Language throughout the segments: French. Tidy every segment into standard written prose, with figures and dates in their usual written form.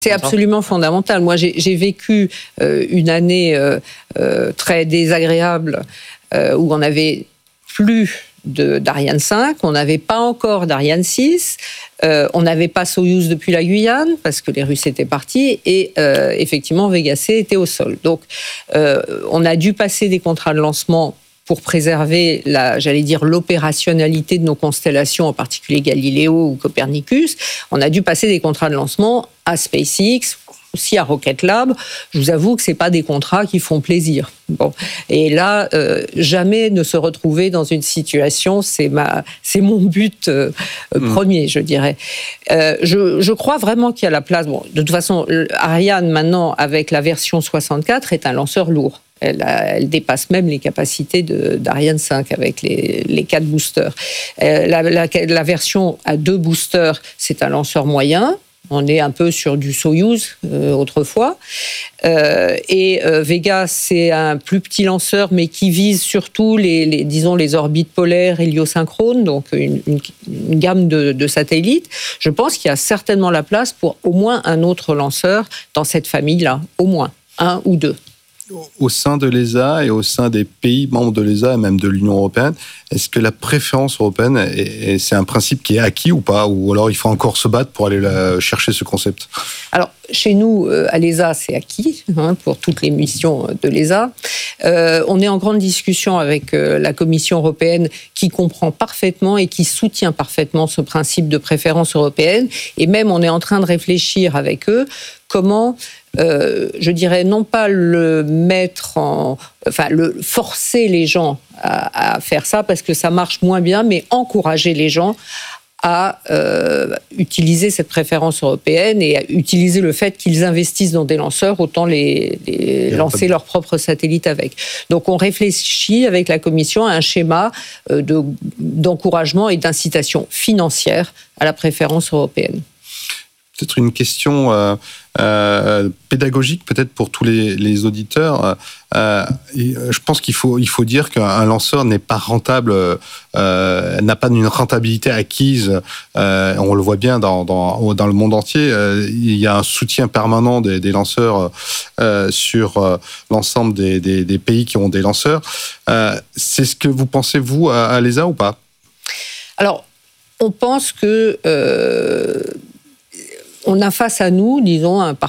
C'est absolument fondamental. Moi, j'ai vécu une année très désagréable où on n'avait plus d'Ariane 5, on n'avait pas encore d'Ariane 6, on n'avait pas Soyouz depuis la Guyane parce que les Russes étaient partis et effectivement Vega C était au sol. Donc on a dû passer des contrats de lancement pour préserver l'opérationnalité de nos constellations, en particulier Galileo ou Copernicus. On a dû passer des contrats de lancement à SpaceX, aussi à Rocket Lab. Je vous avoue que c'est pas des contrats qui font plaisir. Bon, et là, jamais ne se retrouver dans une situation, c'est mon but premier, je dirais. Je crois vraiment qu'il y a la place. Bon, de toute façon, Ariane maintenant avec la version 64 est un lanceur lourd. Elle dépasse même les capacités d'Ariane 5 avec les 4 boosters. La version à 2 boosters, c'est un lanceur moyen. On est un peu sur du Soyouz autrefois. Vega, c'est un plus petit lanceur, mais qui vise surtout les orbites polaires héliosynchrones, donc une gamme de satellites. Je pense qu'il y a certainement la place pour au moins un autre lanceur dans cette famille-là, au moins, 1 ou 2. Au sein de l'ESA et au sein des pays membres de l'ESA et même de l'Union européenne, est-ce que la préférence européenne, c'est un principe qui est acquis ou pas? Ou alors il faut encore se battre pour aller chercher ce concept? Alors, chez nous, à l'ESA, c'est acquis pour toutes les missions de l'ESA. On est en grande discussion avec la Commission européenne qui comprend parfaitement et qui soutient parfaitement ce principe de préférence européenne. Et même, on est en train de réfléchir avec eux comment, je dirais, non pas forcer les gens à faire ça parce que ça marche moins bien, mais encourager les gens à utiliser cette préférence européenne et à utiliser le fait qu'ils investissent dans des lanceurs, autant les lancer leurs propres satellites avec. Donc on réfléchit avec la Commission à un schéma d'encouragement et d'incitation financière à la préférence européenne. Peut-être une question pédagogique peut-être pour tous les auditeurs. Je pense qu'il faut dire qu'un lanceur n'est pas rentable, n'a pas une rentabilité acquise. On le voit bien dans le monde entier. Il y a un soutien permanent des lanceurs sur l'ensemble des pays qui ont des lanceurs. C'est ce que vous pensez, vous, à l'ESA ou pas? Alors, on pense que on a face à nous, disons, un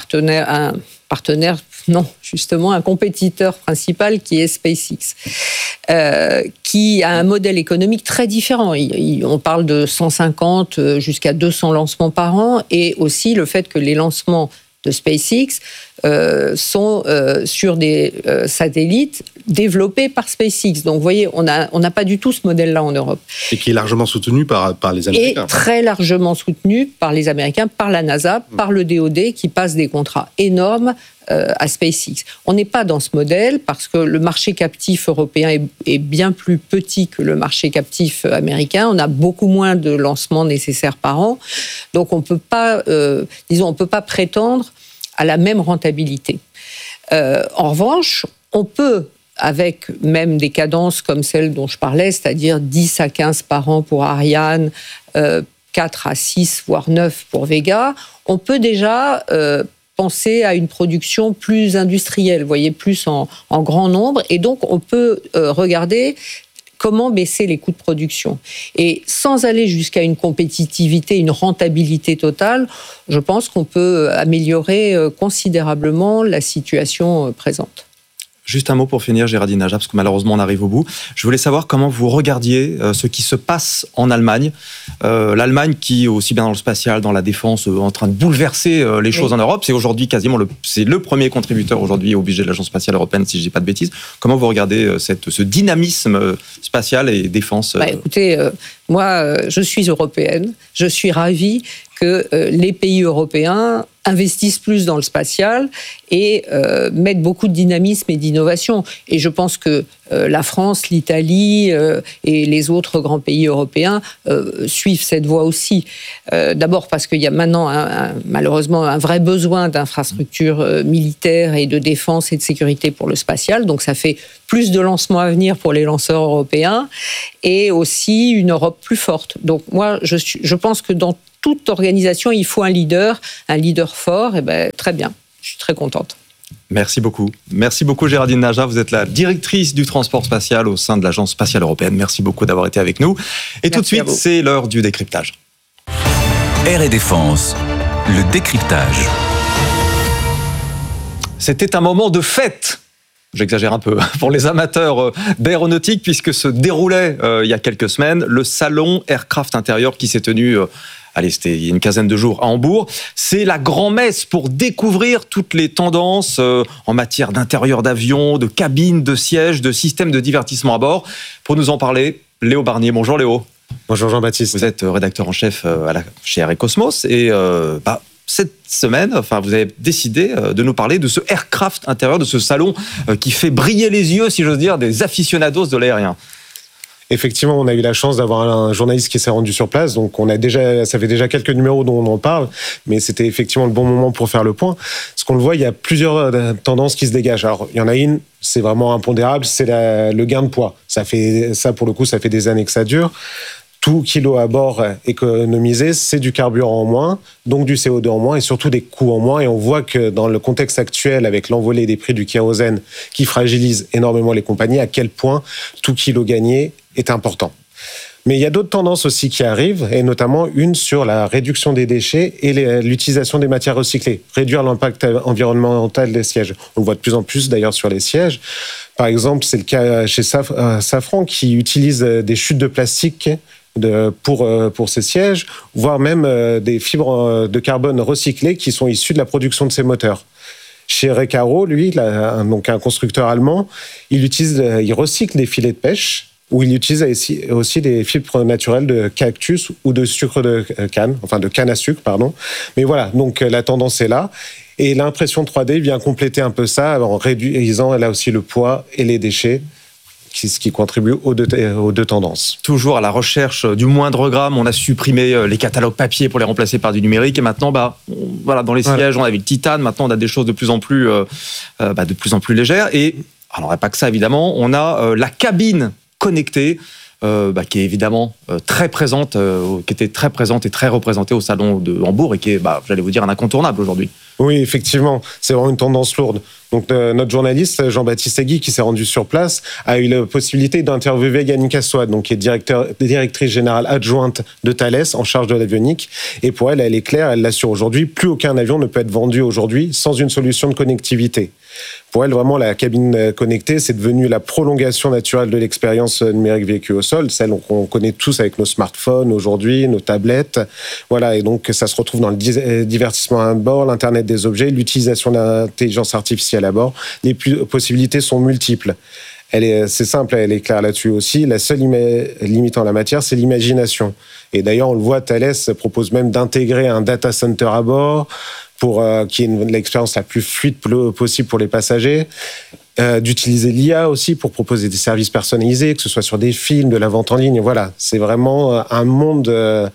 compétiteur principal qui est SpaceX, qui a un modèle économique très différent. On parle de 150 jusqu'à 200 lancements par an, et aussi le fait que les lancements de SpaceX sont sur des satellites développés par SpaceX. Donc, vous voyez, on n'a pas du tout ce modèle-là en Europe. Et qui est largement soutenu par les Américains. Et très largement soutenu par les Américains, par la NASA, par le DoD, qui passe des contrats énormes à SpaceX. On n'est pas dans ce modèle parce que le marché captif européen est bien plus petit que le marché captif américain. On a beaucoup moins de lancements nécessaires par an. Donc, on peut pas prétendre à la même rentabilité. En revanche, on peut, avec même des cadences comme celle dont je parlais, c'est-à-dire 10 à 15 par an pour Ariane, 4 à 6, voire 9 pour Vega, on peut déjà penser à une production plus industrielle, vous voyez, plus en grand nombre, et donc on peut regarder comment baisser les coûts de production. Et sans aller jusqu'à une compétitivité, une rentabilité totale, je pense qu'on peut améliorer considérablement la situation présente. Juste un mot pour finir, Géraldine Najat, parce que malheureusement on arrive au bout. Je voulais savoir comment vous regardiez ce qui se passe en Allemagne. L'Allemagne qui, aussi bien dans le spatial, dans la défense, en train de bouleverser les choses en Europe. C'est aujourd'hui quasiment c'est le premier contributeur aujourd'hui au budget de l'Agence spatiale européenne, si je ne dis pas de bêtises. Comment vous regardez ce dynamisme spatial et défense Écoutez, moi, je suis européenne. Je suis ravie que les pays européens investissent plus dans le spatial et mettent beaucoup de dynamisme et d'innovation. Et je pense que la France, l'Italie et les autres grands pays européens suivent cette voie aussi. D'abord parce qu'il y a maintenant malheureusement un vrai besoin d'infrastructures militaires et de défense et de sécurité pour le spatial. Donc ça fait plus de lancements à venir pour les lanceurs européens et aussi une Europe plus forte. Donc moi, je pense que dans toute organisation, il faut un leader fort. Et ben très bien, je suis très contente. Merci beaucoup. Merci beaucoup Géraldine Najat. Vous êtes la directrice du transport spatial au sein de l'Agence spatiale européenne. Merci beaucoup d'avoir été avec nous. Et tout de suite, c'est l'heure du décryptage. Air et Défense, le décryptage. C'était un moment de fête. J'exagère un peu, pour les amateurs d'aéronautique, puisque se déroulait il y a quelques semaines le salon Aircraft Intérieur qui s'est tenu, c'était il y a une quinzaine de jours à Hambourg. C'est la grand-messe pour découvrir toutes les tendances en matière d'intérieur d'avion, de cabines, de sièges, de systèmes de divertissement à bord. Pour nous en parler, Léo Barnier. Bonjour Léo. Bonjour Jean-Baptiste. Vous êtes rédacteur en chef chez Air et Cosmos et cette semaine, vous avez décidé de nous parler de ce Aircraft Intérieur, de ce salon qui fait briller les yeux, si j'ose dire, des aficionados de l'aérien. Effectivement, on a eu la chance d'avoir un journaliste qui s'est rendu sur place, donc ça fait déjà quelques numéros dont on en parle, mais c'était effectivement le bon moment pour faire le point. Parce qu'on le voit, il y a plusieurs tendances qui se dégagent. Alors, il y en a une, c'est vraiment impondérable, c'est le gain de poids. Ça, pour le coup, ça fait des années que ça dure. Tout kilo à bord économisé, c'est du carburant en moins, donc du CO2 en moins et surtout des coûts en moins. Et on voit que dans le contexte actuel, avec l'envolée des prix du kérosène qui fragilise énormément les compagnies, à quel point tout kilo gagné est important. Mais il y a d'autres tendances aussi qui arrivent, et notamment une sur la réduction des déchets et l'utilisation des matières recyclées. Réduire l'impact environnemental des sièges. On le voit de plus en plus d'ailleurs sur les sièges. Par exemple, c'est le cas chez Safran qui utilise des chutes de plastique pour ces sièges, voire même des fibres de carbone recyclées qui sont issues de la production de ces moteurs. Chez Recaro, lui, donc un constructeur allemand, il recycle des filets de pêche, où il utilise aussi des fibres naturelles de cactus ou de sucre de canne, enfin de canne à sucre, pardon. Mais voilà, donc la tendance est là. Et l'impression 3D vient compléter un peu ça en réduisant là aussi le poids et les déchets, ce qui contribue aux deux tendances. Toujours à la recherche du moindre gramme, on a supprimé les catalogues papier pour les remplacer par du numérique. Et maintenant, dans les sièges, on avait le titane. Maintenant, on a des choses de plus en plus légères. Et alors, pas que ça, évidemment. On a la cabine connectée, qui est évidemment très présente, qui était très présente et très représentée au salon de Hambourg et qui est, j'allais vous dire, un incontournable aujourd'hui. Oui, effectivement, c'est vraiment une tendance lourde. Donc notre journaliste Jean-Baptiste Egui, qui s'est rendu sur place, a eu la possibilité d'interviewer Yannick Assoad, donc qui est directrice générale adjointe de Thales en charge de l'avionique. Et pour elle est claire, elle l'assure aujourd'hui, plus aucun avion ne peut être vendu aujourd'hui sans une solution de connectivité. Pour elle, vraiment, la cabine connectée, c'est devenu la prolongation naturelle de l'expérience numérique vécue au sol, celle qu'on connaît tous avec nos smartphones aujourd'hui, nos tablettes. Voilà, et donc ça se retrouve dans le divertissement à bord, l'Internet des objets, l'utilisation d'intelligence artificielle à bord. Les possibilités sont multiples. C'est simple, elle est claire là-dessus aussi. La seule limite en la matière, c'est l'imagination. Et d'ailleurs, on le voit, Thales propose même d'intégrer un data center à bord, qui est l'expérience la plus fluide possible pour les passagers, d'utiliser l'IA aussi pour proposer des services personnalisés, que ce soit sur des films, de la vente en ligne. Voilà, c'est vraiment un monde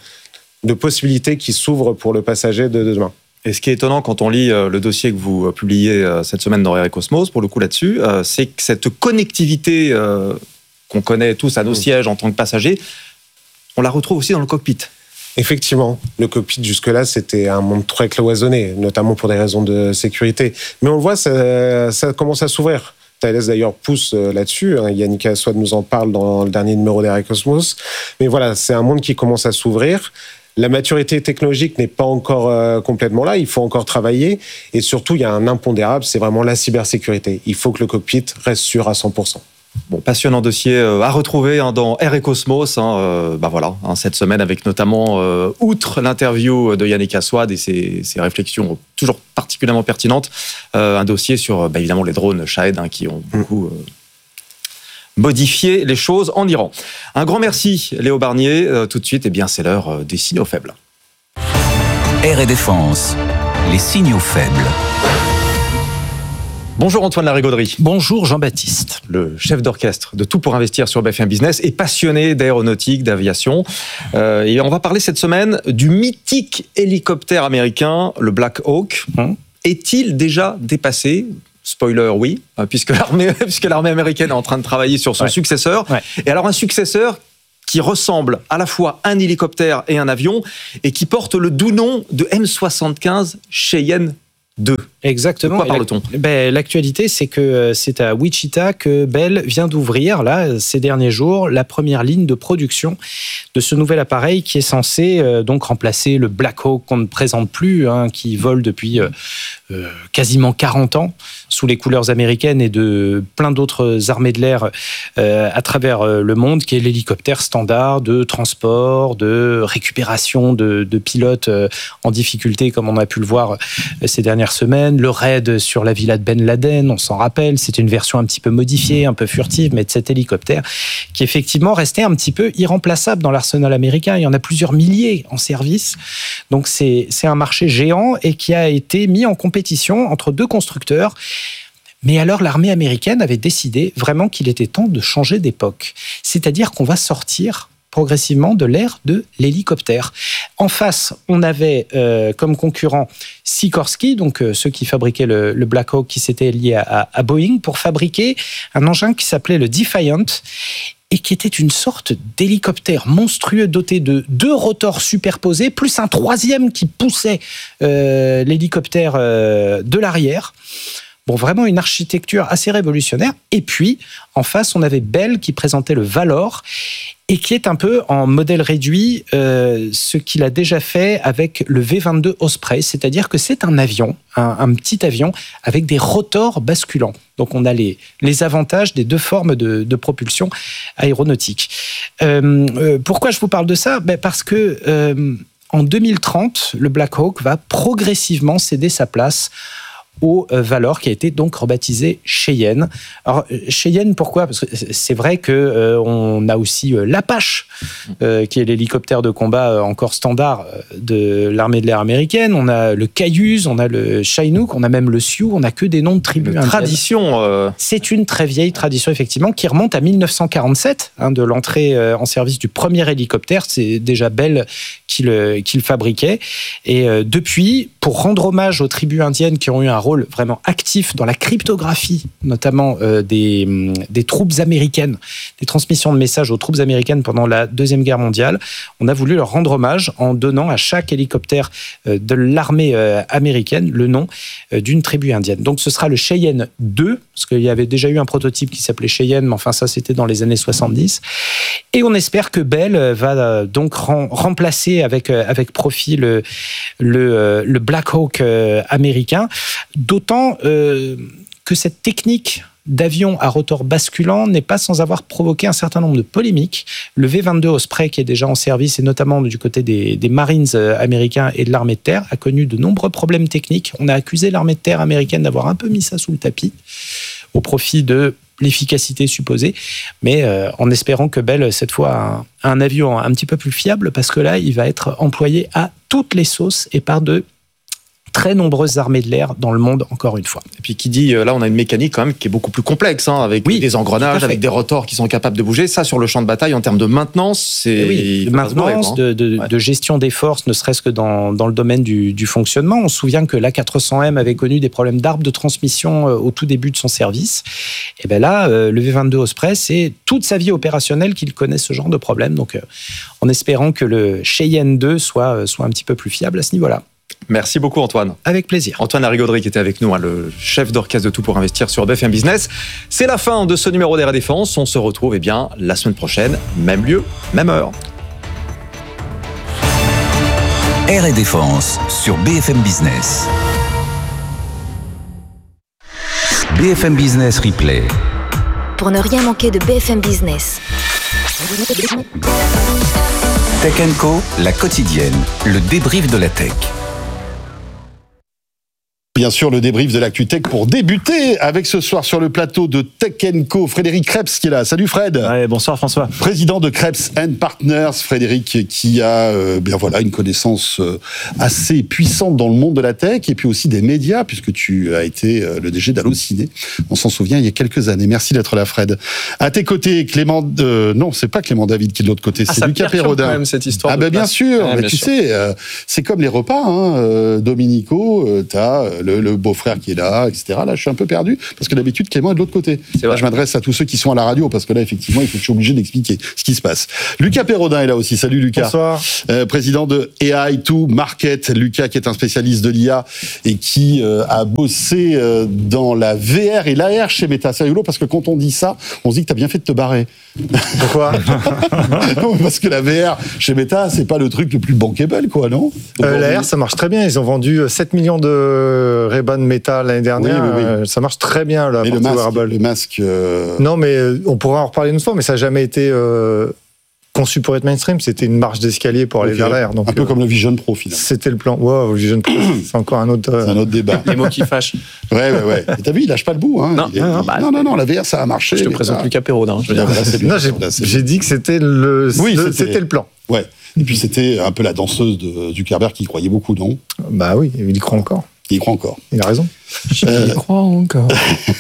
de possibilités qui s'ouvre pour le passager de demain. Et ce qui est étonnant quand on lit le dossier que vous publiez cette semaine dans Air et Cosmos, pour le coup là-dessus, c'est que cette connectivité qu'on connaît tous à nos sièges en tant que passagers, on la retrouve aussi dans le cockpit. Effectivement, le cockpit jusque-là, c'était un monde très cloisonné, notamment pour des raisons de sécurité. Mais on le voit, ça commence à s'ouvrir. Thales d'ailleurs pousse là-dessus. Yannick Assoad nous en parle dans le dernier numéro d'Air et Cosmos. Mais voilà, c'est un monde qui commence à s'ouvrir. La maturité technologique n'est pas encore complètement là, il faut encore travailler. Et surtout, il y a un impondérable, c'est vraiment la cybersécurité. Il faut que le cockpit reste sûr à 100%. Bon, passionnant dossier à retrouver dans Air et Cosmos, cette semaine avec notamment, outre l'interview de Yannick Assoad et ses réflexions toujours particulièrement pertinentes, un dossier sur évidemment les drones Shahed qui ont beaucoup modifié les choses en Iran. Un grand merci Léo Barnier. Tout de suite, c'est l'heure des signaux faibles. Air et Défense, les signaux faibles. Bonjour Antoine Larigauderie. Bonjour Jean-Baptiste. Le chef d'orchestre de Tout pour investir sur BFM Business et passionné d'aéronautique, d'aviation. Et on va parler cette semaine du mythique hélicoptère américain, le Black Hawk. Est-il déjà dépassé ? Spoiler, oui, puisque l'armée américaine est en train de travailler sur son successeur. Ouais. Et alors un successeur qui ressemble à la fois à un hélicoptère et un avion, et qui porte le doux nom de M75 Cheyenne 2. Exactement. De quoi parle-t-on ? L'actualité, c'est que c'est à Wichita que Bell vient d'ouvrir, là, ces derniers jours, la première ligne de production de ce nouvel appareil qui est censé donc remplacer le Black Hawk qu'on ne présente plus, qui vole depuis quasiment 40 ans sous les couleurs américaines et de plein d'autres armées de l'air à travers le monde, qui est l'hélicoptère standard de transport, de récupération de pilotes en difficulté, comme on a pu le voir ces dernières semaines. Le raid sur la villa de Ben Laden, on s'en rappelle, c'était une version un petit peu modifiée, un peu furtive, mais de cet hélicoptère qui effectivement restait un petit peu irremplaçable dans l'arsenal américain. Il y en a plusieurs milliers en service. Donc c'est un marché géant et qui a été mis en compétition entre deux constructeurs. Mais alors l'armée américaine avait décidé vraiment qu'il était temps de changer d'époque. C'est-à-dire qu'on va sortir progressivement de l'ère de l'hélicoptère. En face, on avait comme concurrent Sikorsky, donc ceux qui fabriquaient le Black Hawk, qui s'étaient liés à Boeing, pour fabriquer un engin qui s'appelait le Defiant, et qui était une sorte d'hélicoptère monstrueux doté de 2 rotors superposés, plus un troisième qui poussait l'hélicoptère de l'arrière. Bon, vraiment une architecture assez révolutionnaire. Et puis, en face, on avait Bell qui présentait le Valor et qui est un peu en modèle réduit ce qu'il a déjà fait avec le V-22 Osprey, c'est-à-dire que c'est un avion, un petit avion avec des rotors basculants. Donc on a les avantages des deux formes de propulsion aéronautique. Pourquoi je vous parle de ça ? Parce que en 2030, le Black Hawk va progressivement céder sa place au Valor, qui a été donc rebaptisé Cheyenne. Alors Cheyenne, pourquoi ? Parce que c'est vrai que on a aussi l'Apache, qui est l'hélicoptère de combat encore standard de l'armée de l'air américaine. On a le Cayuse, on a le Chinook, on a même le Sioux. On n'a que des noms de tribus indiennes. Tradition. C'est une très vieille tradition effectivement qui remonte à 1947, de l'entrée en service du premier hélicoptère. C'est déjà Bell qui le fabriquait. Et depuis, pour rendre hommage aux tribus indiennes qui ont eu un rôle vraiment actif dans la cryptographie, notamment des troupes américaines, des transmissions de messages aux troupes américaines pendant la Deuxième Guerre mondiale. On a voulu leur rendre hommage en donnant à chaque hélicoptère de l'armée américaine le nom d'une tribu indienne. Donc ce sera le Cheyenne 2, parce qu'il y avait déjà eu un prototype qui s'appelait Cheyenne, mais enfin ça c'était dans les années 70. Et on espère que Bell va donc remplacer avec profit le Black Hawk américain. D'autant que cette technique d'avion à rotor basculant n'est pas sans avoir provoqué un certain nombre de polémiques. Le V-22 Osprey, qui est déjà en service, et notamment du côté des Marines américains et de l'armée de terre, a connu de nombreux problèmes techniques. On a accusé l'armée de terre américaine d'avoir un peu mis ça sous le tapis, au profit de l'efficacité supposée, mais en espérant que Bell, cette fois, a un avion un petit peu plus fiable, parce que là, il va être employé à toutes les sauces et par de très nombreuses armées de l'air dans le monde, encore une fois. Et puis qui dit, là on a une mécanique quand même qui est beaucoup plus complexe, avec des engrenages, avec des rotors qui sont capables de bouger. Ça, sur le champ de bataille, en termes de maintenance, c'est... de maintenance, de gestion des forces, ne serait-ce que dans le domaine du fonctionnement. On se souvient que l'A400M avait connu des problèmes d'arbre de transmission au tout début de son service. Et bien là, le V-22 Osprey, c'est toute sa vie opérationnelle qu'il connaît ce genre de problème. Donc, en espérant que le Cheyenne 2 soit un petit peu plus fiable à ce niveau-là. Merci beaucoup Antoine. Avec plaisir. Antoine Larigauderie qui était avec nous, le chef d'orchestre de Tout pour investir sur BFM Business. C'est la fin de ce numéro d'Air et Défense. On se retrouve la semaine prochaine, même lieu, même heure. Air et Défense sur BFM Business. BFM Business Replay. Pour ne rien manquer de BFM Business. Tech & Co, la quotidienne, le débrief de la tech. Bien sûr, le débrief de l'actu tech pour débuter avec ce soir sur le plateau de Tech & Co, Frédéric Krebs qui est là. Salut Fred. Ouais, bonsoir François. Président de Krebs & Partners, Frédéric, qui a une connaissance assez puissante dans le monde de la tech et puis aussi des médias, puisque tu as été le DG d'Allociné. On s'en souvient il y a quelques années. Merci d'être là, Fred. À tes côtés, Clément... non, c'est pas Clément David qui est de l'autre côté, c'est Lucas Perrodin. Quand même cette histoire. Bien sûr. Ouais, mais tu sais, c'est comme les repas dominicaux. T'as le beau-frère qui est là, etc. Là, je suis un peu perdu, parce que d'habitude, Clément est de l'autre côté. Là, je m'adresse à tous ceux qui sont à la radio, parce que là, effectivement, je suis obligé d'expliquer ce qui se passe. Lucas Perrodin est là aussi. Salut Lucas. Bonsoir. Président de AI2Market. Lucas, qui est un spécialiste de l'IA et qui a bossé dans la VR et l'AR chez Meta. C'est rigolo, parce que quand on dit ça, on se dit que t'as bien fait de te barrer. Pourquoi? Non, parce que la VR chez Meta, c'est pas le truc le plus bankable, quoi, non? La R, ça marche très bien. Ils ont vendu 7 millions de Ray-Ban Meta l'année dernière. Oui. Ça marche très bien, là. Mais le masque. Non, mais on pourra en reparler une fois, mais ça n'a jamais été conçu pour être mainstream. C'était une marche d'escalier pour aller vers la R. Donc, un peu comme le Vision Pro, finalement. C'était le plan. Wow, le Vision Pro, c'est encore un autre. C'est un autre débat. Les mots qui fâchent. Ouais. Et t'as vu, il lâche pas le bout. Hein. Non, la VR, ça a marché. Je te présente Lucas Perrodin. J'ai dit que c'était c'était le plan. Ouais. Et puis c'était un peu la danseuse de Zuckerberg qui y croyait beaucoup, non? Bah oui, il y croit encore. Il y croit encore. Il a raison. Il croit encore.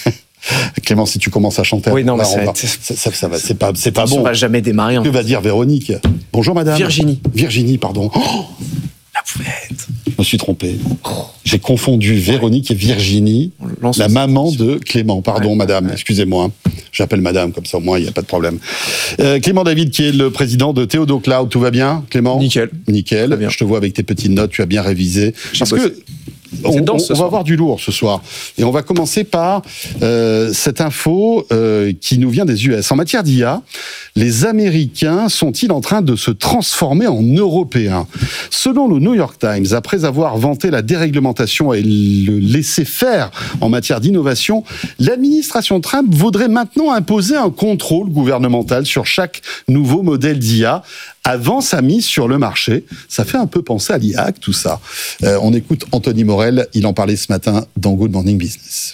Clément, si tu commences à chanter, oui, non, là, mais ça va, c'est pas bon. On va jamais démarrer. Que va dire Véronique? Bonjour madame. Virginie, pardon. Oh, la pouvette. Je me suis trompé. J'ai confondu Véronique et Virginie, la maman de Clément. Pardon, madame, excusez-moi. J'appelle madame, comme ça au moins il n'y a pas de problème. Clément David, qui est le président de Théodo Cloud, tout va bien, Clément? Nickel. Je te vois avec tes petites notes, tu as bien révisé. Parce que on va avoir du lourd ce soir. Et on va commencer par cette info qui nous vient des US. En matière d'IA, les Américains sont-ils en train de se transformer en Européens? Selon le New York Times, après avoir vanté la déréglementation et le laisser-faire en matière d'innovation, l'administration Trump voudrait maintenant imposer un contrôle gouvernemental sur chaque nouveau modèle d'IA avant sa mise sur le marché. Ça fait un peu penser à l'IAC, tout ça. On écoute Anthony Morel, il en parlait ce matin dans Good Morning Business.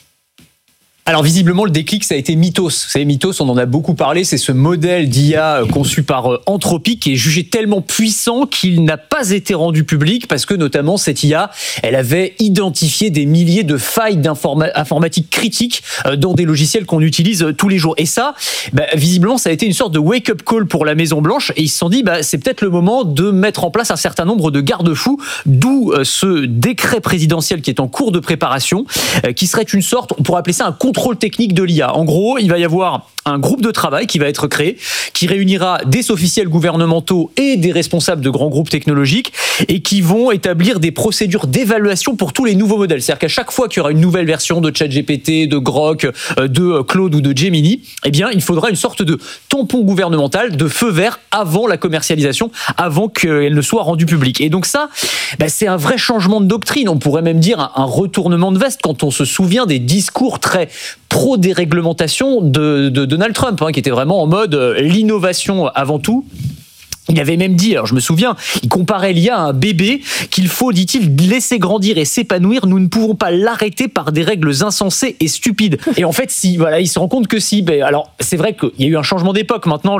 Alors visiblement le déclic ça a été Mythos. Vous savez Mythos, on en a beaucoup parlé, c'est ce modèle d'IA conçu par Anthropic qui est jugé tellement puissant qu'il n'a pas été rendu public parce que notamment cette IA, elle avait identifié des milliers de failles informatique critiques dans des logiciels qu'on utilise tous les jours. Et ça, visiblement ça a été une sorte de wake-up call pour la Maison Blanche et ils se sont dit c'est peut-être le moment de mettre en place un certain nombre de garde-fous, d'où ce décret présidentiel qui est en cours de préparation, qui serait une sorte, on pourrait appeler ça un contrôle technique de l'IA. En gros, il va y avoir un groupe de travail qui va être créé, qui réunira des officiels gouvernementaux et des responsables de grands groupes technologiques et qui vont établir des procédures d'évaluation pour tous les nouveaux modèles. C'est-à-dire qu'à chaque fois qu'il y aura une nouvelle version de ChatGPT, de Grok, de Claude ou de Gemini, eh bien, il faudra une sorte de tampon gouvernemental, de feu vert avant la commercialisation, avant qu'elle ne soit rendue publique. Et donc ça, c'est un vrai changement de doctrine. On pourrait même dire un retournement de veste quand on se souvient des discours très pro-déréglementation de Donald Trump, qui était vraiment en mode l'innovation avant tout. Il avait même dit, alors je me souviens, il comparait l'IA à un bébé qu'il faut, dit-il, laisser grandir et s'épanouir. Nous ne pouvons pas l'arrêter par des règles insensées et stupides. Et en fait, il se rend compte que alors c'est vrai qu'il y a eu un changement d'époque. Maintenant,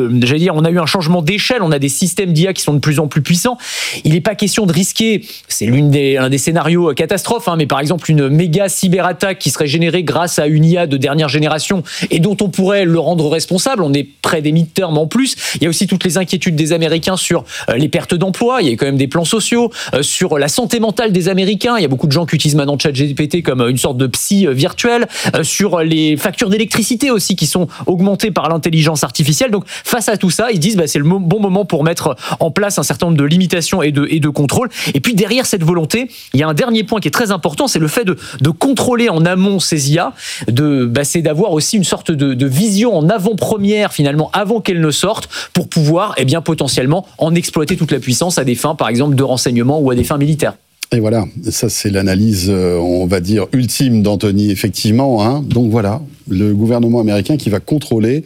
on a eu un changement d'échelle. On a des systèmes d'IA qui sont de plus en plus puissants. Il n'est pas question de risquer. C'est un des scénarios catastrophes, mais par exemple une méga cyberattaque qui serait générée grâce à une IA de dernière génération et dont on pourrait le rendre responsable. On est près des midterms en plus. Il y a aussi toutes les inquiétudes des Américains sur les pertes d'emplois, il y a quand même des plans sociaux, sur la santé mentale des Américains, il y a beaucoup de gens qui utilisent maintenant ChatGPT comme une sorte de psy virtuel, sur les factures d'électricité aussi qui sont augmentées par l'intelligence artificielle. Donc face à tout ça, ils disent c'est le bon moment pour mettre en place un certain nombre de limitations et de contrôles. Et puis derrière cette volonté, il y a un dernier point qui est très important, c'est le fait de contrôler en amont ces IA, c'est d'avoir aussi une sorte de vision en avant-première finalement, avant qu'elles ne sortent, pour pouvoir potentiellement en exploiter toute la puissance à des fins, par exemple, de renseignement ou à des fins militaires. Et voilà, ça c'est l'analyse, on va dire, ultime d'Anthony, effectivement. Donc voilà, le gouvernement américain qui va contrôler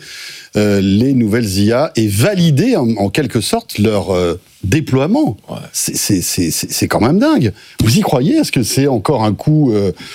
les nouvelles IA et valider en quelque sorte leur déploiement. Ouais. C'est quand même dingue. Vous y croyez? Est-ce que c'est encore un coup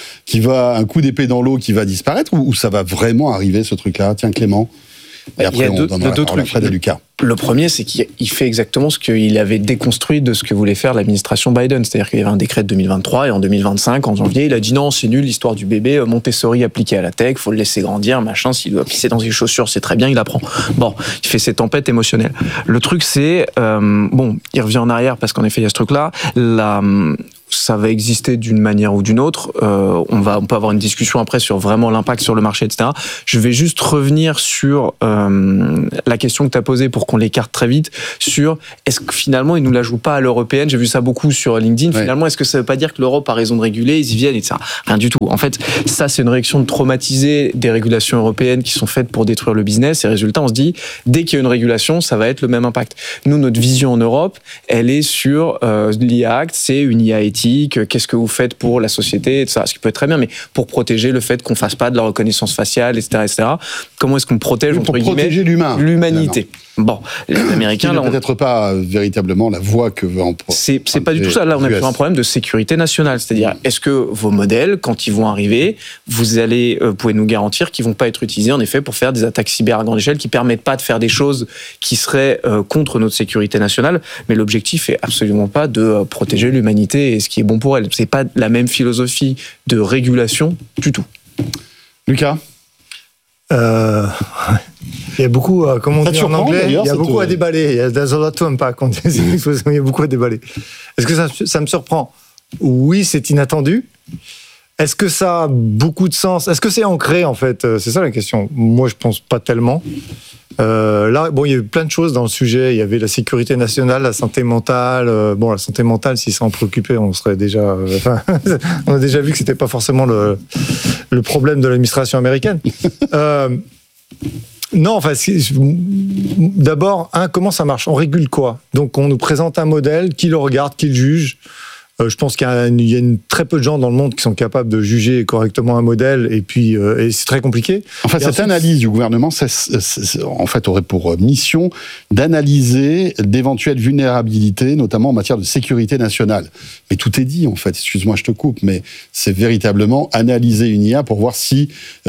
d'épée dans l'eau qui va disparaître ou ça va vraiment arriver ce truc-là? Tiens Clément. Et après, on donnera la parole à Fred et Lucas. Le premier, c'est qu'il fait exactement ce qu'il avait déconstruit de ce que voulait faire l'administration Biden. C'est-à-dire qu'il y avait un décret de 2023 et en 2025, en janvier, il a dit non, c'est nul l'histoire du bébé, Montessori appliqué à la tech, faut le laisser grandir, machin, s'il doit pisser dans ses chaussures, c'est très bien, il apprend. Bon, il fait ses tempêtes émotionnelles. Le truc, c'est, il revient en arrière parce qu'en effet, il y a ce truc-là, ça va exister d'une manière ou d'une autre. On peut avoir une discussion après sur vraiment l'impact sur le marché, etc. Je vais juste revenir sur la question que tu as posée pour qu'on l'écarte très vite, sur est-ce que finalement ils nous la jouent pas à l'européenne. J'ai vu ça beaucoup sur LinkedIn. Ouais. Finalement, est-ce que ça veut pas dire que l'Europe a raison de réguler, ils y viennent, etc. Rien du tout. En fait, ça c'est une réaction de traumatiser des régulations européennes qui sont faites pour détruire le business. Et résultat, on se dit, dès qu'il y a une régulation, ça va être le même impact. Nous, notre vision en Europe, elle est sur l'IA Act, c'est une IA éthique. Qu'est-ce que vous faites pour la société, etc. Ce qui peut être très bien, mais pour protéger le fait qu'on fasse pas de la reconnaissance faciale, etc., etc. Comment est-ce qu'on protège, entre guillemets, protéger l'humanité. Bon, les Américains, là, peut-être pas véritablement la voie que veut en c'est pas du tout ça. Là, on est sur un problème de sécurité nationale. C'est-à-dire, est-ce que vos modèles, quand ils vont arriver, vous pouvez nous garantir qu'ils vont pas être utilisés, en effet, pour faire des attaques cyber à grande échelle qui permettent pas de faire des choses qui seraient contre notre sécurité nationale. Mais l'objectif est absolument pas de protéger l'humanité et ce qui est bon pour elle. C'est pas la même philosophie de régulation du tout. Lucas? Il y a beaucoup, comme on dit en anglais, il y a beaucoup à déballer. Il y a there's a lot to unpack. Il y a beaucoup à déballer. Est-ce que ça me surprend? Oui, c'est inattendu. Est-ce que ça a beaucoup de sens? Est-ce que c'est ancré, en fait? C'est ça la question. Moi, je pense pas tellement. Là, bon, il y a eu plein de choses dans le sujet. Il y avait la sécurité nationale, la santé mentale. La santé mentale, si ça en préoccupait, on serait déjà. On a déjà vu que c'était pas forcément le problème de l'administration américaine. Non, enfin, d'abord, comment ça marche? On régule quoi? Donc, on nous présente un modèle, qui le regarde, qui le juge. Je pense qu'il y a très peu de gens dans le monde qui sont capables de juger correctement un modèle, et puis et c'est très compliqué. Enfin, cette analyse du gouvernement, en fait, aurait pour mission d'analyser d'éventuelles vulnérabilités, notamment en matière de sécurité nationale. Mais tout est dit, en fait. Excuse-moi, je te coupe, mais c'est véritablement analyser une IA pour voir si,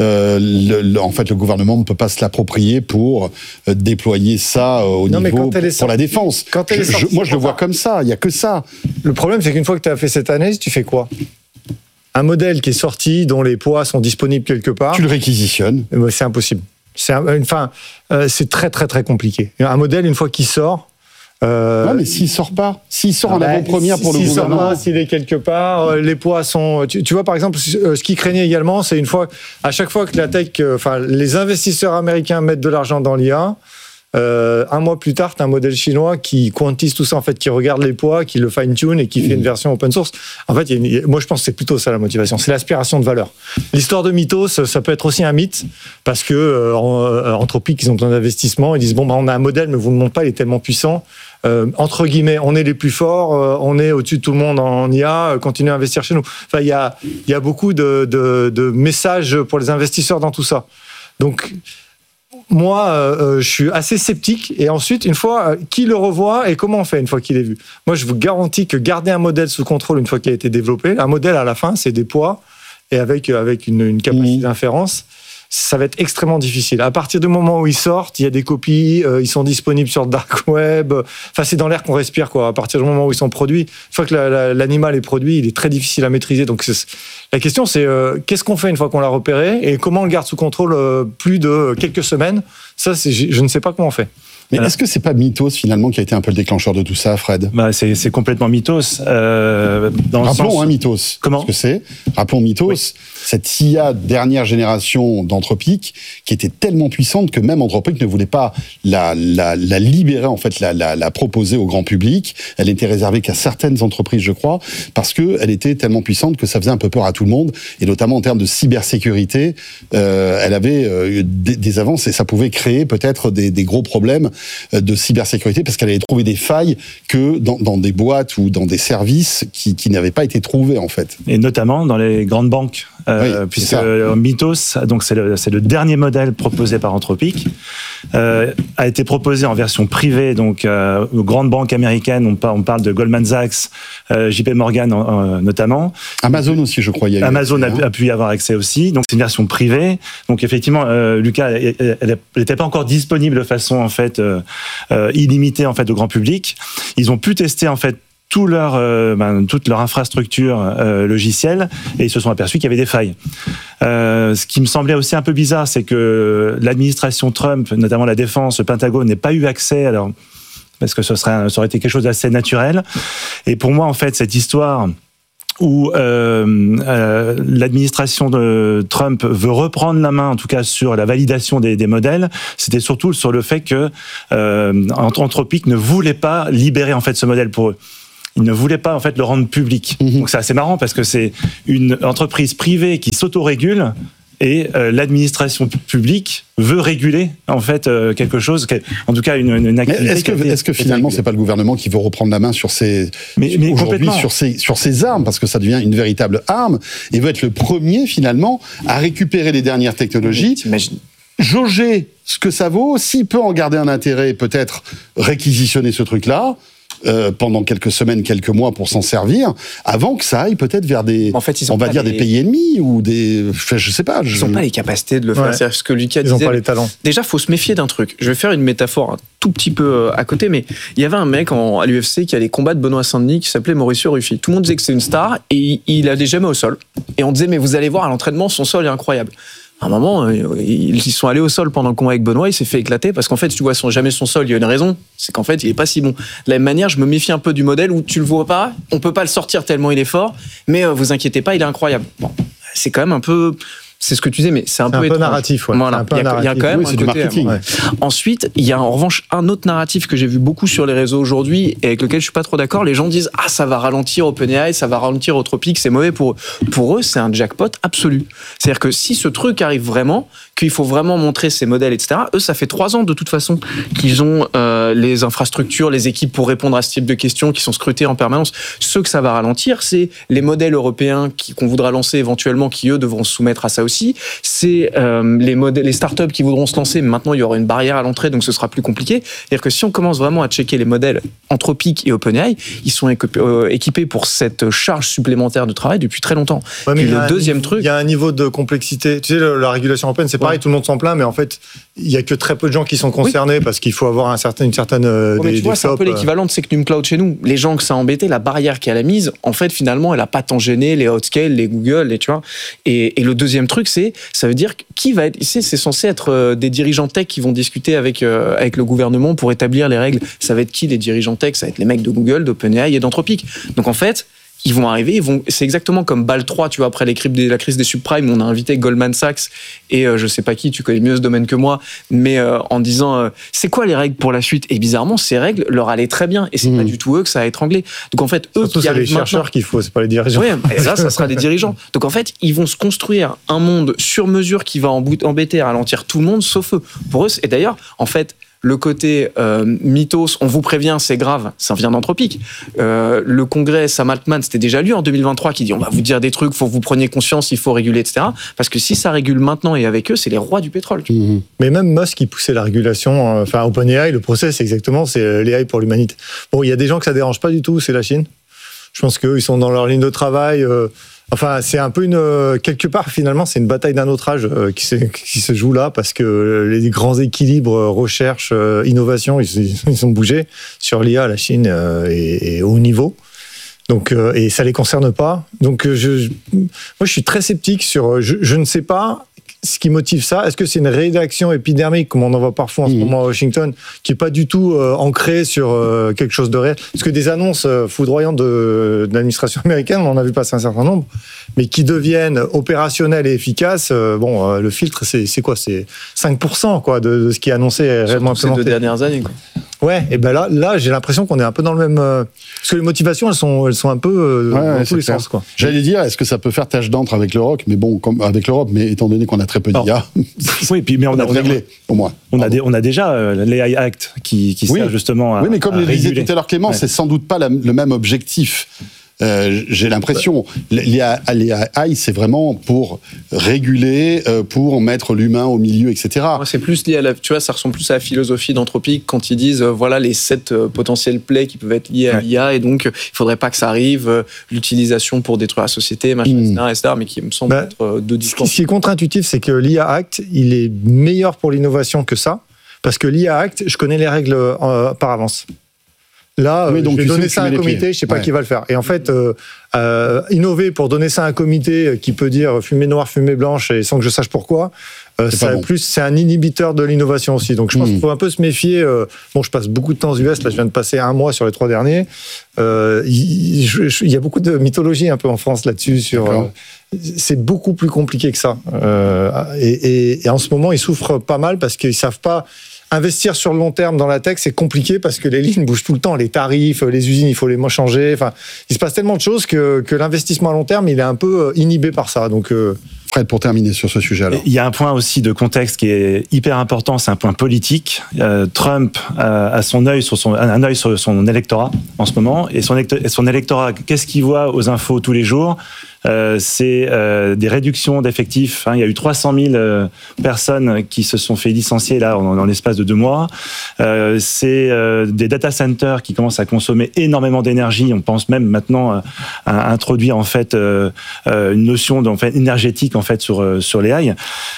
en fait, le gouvernement ne peut pas se l'approprier pour déployer ça au niveau pour la défense. Moi, je le vois comme ça. Il y a que ça. Le problème, c'est qu'une fois que tu as fait cette analyse, tu fais quoi? Un modèle qui est sorti, dont les poids sont disponibles quelque part. Tu le réquisitionnes. C'est impossible. C'est très, très, très compliqué. Un modèle, une fois qu'il sort. Non, mais s'il sort pas, s'il sort en avant-première pour le gouvernement. S'il sort pas, s'il est quelque part, les poids sont. Tu vois, par exemple, ce qui craignait également, c'est à chaque fois que la tech, les investisseurs américains mettent de l'argent dans l'IA. Un mois plus tard, tu as un modèle chinois qui quantise tout ça, en fait, qui regarde les poids, qui le fine-tune et qui fait une version open source. En fait, moi, je pense que c'est plutôt ça la motivation. C'est l'aspiration de valeur. L'histoire de mythos, ça peut être aussi un mythe, parce que Anthropic, ils ont besoin d'investissement. Ils disent, on a un modèle, mais vous ne le montrez pas, il est tellement puissant. Entre guillemets, on est les plus forts, on est au-dessus de tout le monde en IA, continuez à investir chez nous. Enfin, il y a beaucoup de messages pour les investisseurs dans tout ça. Donc, moi, je suis assez sceptique. Et ensuite, une fois, qui le revoit et comment on fait une fois qu'il est vu? Moi, je vous garantis que garder un modèle sous contrôle une fois qu'il a été développé, un modèle à la fin, c'est des poids et avec une capacité d'inférence, ça va être extrêmement difficile. À partir du moment où ils sortent, il y a des copies, ils sont disponibles sur le dark web. Enfin, c'est dans l'air qu'on respire, quoi. À partir du moment où ils sont produits, une fois que l'animal est produit, il est très difficile à maîtriser. Donc, la question, c'est qu'est-ce qu'on fait une fois qu'on l'a repéré et comment on le garde sous contrôle plus de quelques semaines? Ça, je ne sais pas comment on fait. Mais est-ce que c'est pas Mythos finalement qui a été un peu le déclencheur de tout ça, Fred? C'est complètement Mythos. Rappelons Mythos. Comment? Ce que c'est. Rappelons Mythos. Oui. Cette IA dernière génération d'Anthropic qui était tellement puissante que même Anthropic ne voulait pas la libérer, en fait, la proposer au grand public. Elle était réservée qu'à certaines entreprises, je crois, parce que elle était tellement puissante que ça faisait un peu peur à tout le monde, et notamment en termes de cybersécurité, elle avait des avances et ça pouvait créer peut-être des gros problèmes de cybersécurité parce qu'elle allait trouver des failles que dans des boîtes ou dans des services qui n'avaient pas été trouvés, en fait. Et notamment dans les grandes banques. Puisque Mythos, donc c'est le dernier modèle proposé par Anthropic, a été proposé en version privée, donc aux grandes banques américaines. On parle de Goldman Sachs, JP Morgan notamment. Amazon aussi, je crois. Amazon a pu y avoir accès aussi. Donc c'est une version privée. Donc effectivement, Lucas, elle n'était pas encore disponible de façon en fait illimitée en fait au grand public. Ils ont pu tester en fait toute leur infrastructure logicielle, et ils se sont aperçus qu'il y avait des failles. Ce qui me semblait aussi un peu bizarre, c'est que l'administration Trump, notamment la défense, le Pentagone, n'ait pas eu accès, alors, parce que ça aurait été quelque chose d'assez naturel. Et pour moi, en fait, cette histoire où l'administration de Trump veut reprendre la main, en tout cas sur la validation des modèles, c'était surtout sur le fait que Anthropic ne voulait pas libérer en fait ce modèle pour eux. Ils ne voulaient pas en fait le rendre public. Donc c'est assez marrant parce que c'est une entreprise privée qui s'autorégule et l'administration publique veut réguler en fait quelque chose, en tout cas une activité. Est-ce que finalement c'est pas le gouvernement qui veut reprendre la main sur aujourd'hui sur ces armes, parce que ça devient une véritable arme et veut être le premier finalement à récupérer les dernières technologies. Jauger ce que ça vaut, s'il peut en garder un intérêt, peut-être réquisitionner ce truc-là. Pendant quelques semaines, quelques mois pour s'en servir, avant que ça aille peut-être vers des, des pays ennemis ou des, je sais pas. Ils n'ont pas les capacités de le faire. C'est ce que Lucas disait. Ils n'ont pas les talents. Déjà, faut se méfier d'un truc. Je vais faire une métaphore un tout petit peu à côté, mais il y avait un mec à l'UFC qui allait combattre Benoît Saint-Denis qui s'appelait Mauricio Ruffi. Tout le monde disait que c'est une star et il allait jamais au sol. Et on disait, mais vous allez voir à l'entraînement, son sol est incroyable. À un moment, ils sont allés au sol pendant le combat avec Benoît, il s'est fait éclater parce qu'en fait, si tu vois jamais son sol, il y a une raison, c'est qu'en fait, il est pas si bon. De la même manière, je me méfie un peu du modèle où tu le vois pas, on peut pas le sortir tellement il est fort, mais vous inquiétez pas, il est incroyable. Bon, c'est quand même un peu... C'est ce que tu disais, mais c'est un peu narratif. Ouais. Voilà. Il y a quand même un côté marketing. Ensuite, il y a en revanche un autre narratif que j'ai vu beaucoup sur les réseaux aujourd'hui et avec lequel je suis pas trop d'accord. Les gens disent ça va ralentir OpenAI, ça va ralentir Anthropic, c'est mauvais pour eux. Pour eux, c'est un jackpot absolu. C'est-à-dire que si ce truc arrive vraiment, qu'il faut vraiment montrer ces modèles, etc. Eux, ça fait 3 ans de toute façon qu'ils ont les infrastructures, les équipes pour répondre à ce type de questions qui sont scrutées en permanence. Ce que ça va ralentir, c'est les modèles européens qu'on voudra lancer éventuellement, qui eux devront se soumettre à ça aussi. C'est les startups qui voudront se lancer, mais maintenant il y aura une barrière à l'entrée, donc ce sera plus compliqué. C'est-à-dire que si on commence vraiment à checker les modèles Anthropic et OpenAI, ils sont équipés pour cette charge supplémentaire de travail depuis très longtemps. Ouais, mais le deuxième truc, il y a un niveau de complexité. Tu sais, la régulation européenne, c'est pareil, tout le monde s'en plaint, mais en fait, il y a que très peu de gens qui sont concernés parce qu'il faut avoir une certaine. Mais tu vois, c'est un peu l'équivalent de Secnum Cloud chez nous. Les gens que ça a embêté, la barrière qu'elle a mise, en fait, finalement, elle a pas tant gêné les Outscale, les Google, tu vois. Et le deuxième truc, ça veut dire qui va être. C'est censé être des dirigeants tech qui vont discuter avec le gouvernement pour établir les règles. Ça va être qui les dirigeants tech? Ça va être les mecs de Google, d'OpenAI et d'Anthropic. Donc en fait, ils vont arriver, c'est exactement comme BAL 3, tu vois, après la crise des subprimes, on a invité Goldman Sachs et je sais pas qui, tu connais mieux ce domaine que moi, mais en disant c'est quoi les règles pour la suite? Et bizarrement, ces règles leur allaient très bien et c'est pas du tout eux que ça a étranglé. Donc en fait, eux surtout qui arrivent, c'est les chercheurs qu'il faut, c'est pas les dirigeants. Oui, et là, ça sera des dirigeants. Donc en fait, ils vont se construire un monde sur mesure qui va embêter, ralentir tout le monde, sauf eux. Pour eux, et d'ailleurs, en fait, le côté mythos, on vous prévient, c'est grave, ça vient d'Anthropic. Le congrès Sam Altman, c'était déjà lui en 2023 qui dit on va vous dire des trucs, faut que vous preniez conscience, il faut réguler, etc. Parce que si ça régule maintenant et avec eux, c'est les rois du pétrole. Mais même Musk qui poussait la régulation, enfin OpenAI, le process, c'est exactement, c'est l'AI pour l'humanité. Bon, il y a des gens que ça dérange pas du tout, c'est la Chine. Je pense qu'eux, ils sont dans leur ligne de travail. Enfin, c'est un peu quelque part, finalement, c'est une bataille d'un autre âge qui se joue là, parce que les grands équilibres, recherche, innovation, ils ont bougé. Sur l'IA, la Chine est au haut niveau. Donc, et ça les concerne pas. Donc, moi, je suis très sceptique sur, je ne sais pas ce qui motive ça. Est-ce que c'est une réaction épidermique, comme on en voit parfois en ce moment à Washington, qui est pas du tout ancrée sur quelque chose de réel? Parce que des annonces foudroyantes de l'administration américaine, on en a vu passer un certain nombre, mais qui deviennent opérationnelles et efficaces. Le filtre, c'est quoi? C'est 5% quoi, de ce qui est annoncé réellement implémenté. Ces 2 dernières années, quoi. Ouais, et ben là, j'ai l'impression qu'on est un peu dans le même. Parce que les motivations, elles sont un peu dans tous les sens, quoi. J'allais dire, est-ce que ça peut faire tache d'encre avec l'Europe? Mais bon, comme avec l'Europe, mais étant donné qu'on a très peu d'IA, oui, puis mais on a réglé au moins. On a déjà l'AI Act qui sert justement à. Oui, mais comme le disait tout à l'heure Clément, ouais. C'est sans doute pas le même objectif. J'ai l'impression, l'AI, c'est vraiment pour réguler, pour mettre l'humain au milieu, etc. Moi, c'est plus lié à tu vois, ça ressemble plus à la philosophie d'Anthropic quand ils disent, voilà les 7 potentiels plaies qui peuvent être liés à l'IA, et donc il faudrait pas que ça arrive, l'utilisation pour détruire la société, machin, etc., mais qui me semble être de distance. Ce qui est contre-intuitif, c'est que l'IA Act, il est meilleur pour l'innovation que ça, parce que l'IA Act, je connais les règles par avance. Là, Oui, donc je vais tu sais donner où ça tu à un mets les comité, pieds. je sais pas Ouais. qui va le faire. Et en fait, innover pour donner ça à un comité qui peut dire fumée noire, fumée blanche, et sans que je sache pourquoi, C'est pas bon. c'est un inhibiteur de l'innovation aussi. Donc je pense qu'il faut un peu se méfier. Bon, je passe beaucoup de temps aux US, là je viens de passer 1 mois sur les 3 derniers. Il y a beaucoup de mythologie un peu en France là-dessus. C'est beaucoup plus compliqué que ça. Et en ce moment, ils souffrent pas mal parce qu'ils savent pas. Investir sur le long terme dans la tech, c'est compliqué parce que les lignes bougent tout le temps, les tarifs, les usines, il faut les changer. Enfin, il se passe tellement de choses que l'investissement à long terme, il est un peu inhibé par ça. Donc, Fred, pour terminer sur ce sujet alors. Il y a un point aussi de contexte qui est hyper important, c'est un point politique. Trump a un œil sur son électorat en ce moment, et son électorat, qu'est-ce qu'il voit aux infos tous les jours? C'est des réductions d'effectifs. Il y a eu 300 000 personnes qui se sont fait licencier là dans l'espace de 2 mois. C'est des data centers qui commencent à consommer énormément d'énergie. On pense même maintenant à introduire en fait une notion énergétique en fait sur les AI.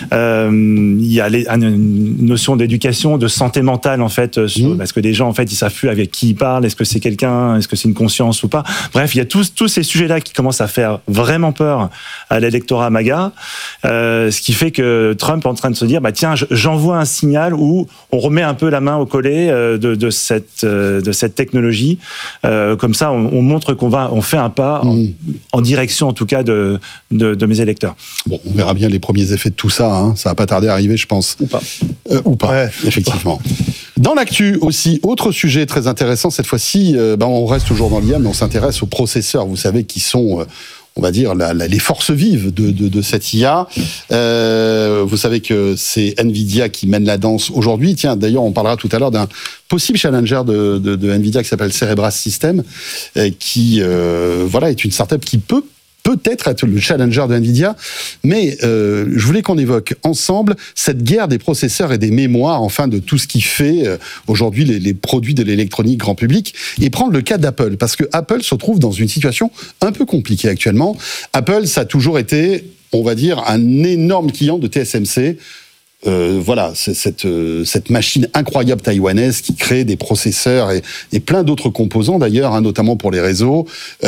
Il y a une notion d'éducation, de santé mentale en fait, parce que des gens en fait ils savent plus avec qui ils parlent. Est-ce que c'est quelqu'un, est-ce que c'est une conscience ou pas? Bref, il y a tous ces sujets-là qui commencent à faire vraiment peur à l'électorat MAGA, ce qui fait que Trump est en train de se dire tiens, j'envoie un signal où on remet un peu la main au collet de cette technologie, comme ça on montre on fait un pas en direction en tout cas de mes électeurs. Bon, on verra bien les premiers effets de tout ça, hein. Ça va pas tarder à arriver, je pense. Ou pas, ouais. Effectivement. Dans l'actu aussi, autre sujet très intéressant, cette fois-ci, on reste toujours dans l'IA, mais on s'intéresse aux processeurs, vous savez, qui sont... on va dire, les forces vives de cette IA. Vous savez que c'est Nvidia qui mène la danse aujourd'hui. Tiens, d'ailleurs, on parlera tout à l'heure d'un possible challenger de Nvidia qui s'appelle Cerebras Systems, qui est une startup qui peut-être être le challenger de Nvidia, mais je voulais qu'on évoque ensemble cette guerre des processeurs et des mémoires, enfin de tout ce qui fait aujourd'hui les produits de l'électronique grand public, et prendre le cas d'Apple, parce que Apple se trouve dans une situation un peu compliquée actuellement. Apple, ça a toujours été, on va dire, un énorme client de TSMC. C'est cette machine incroyable taïwanaise qui crée des processeurs et plein d'autres composants d'ailleurs, notamment pour les réseaux.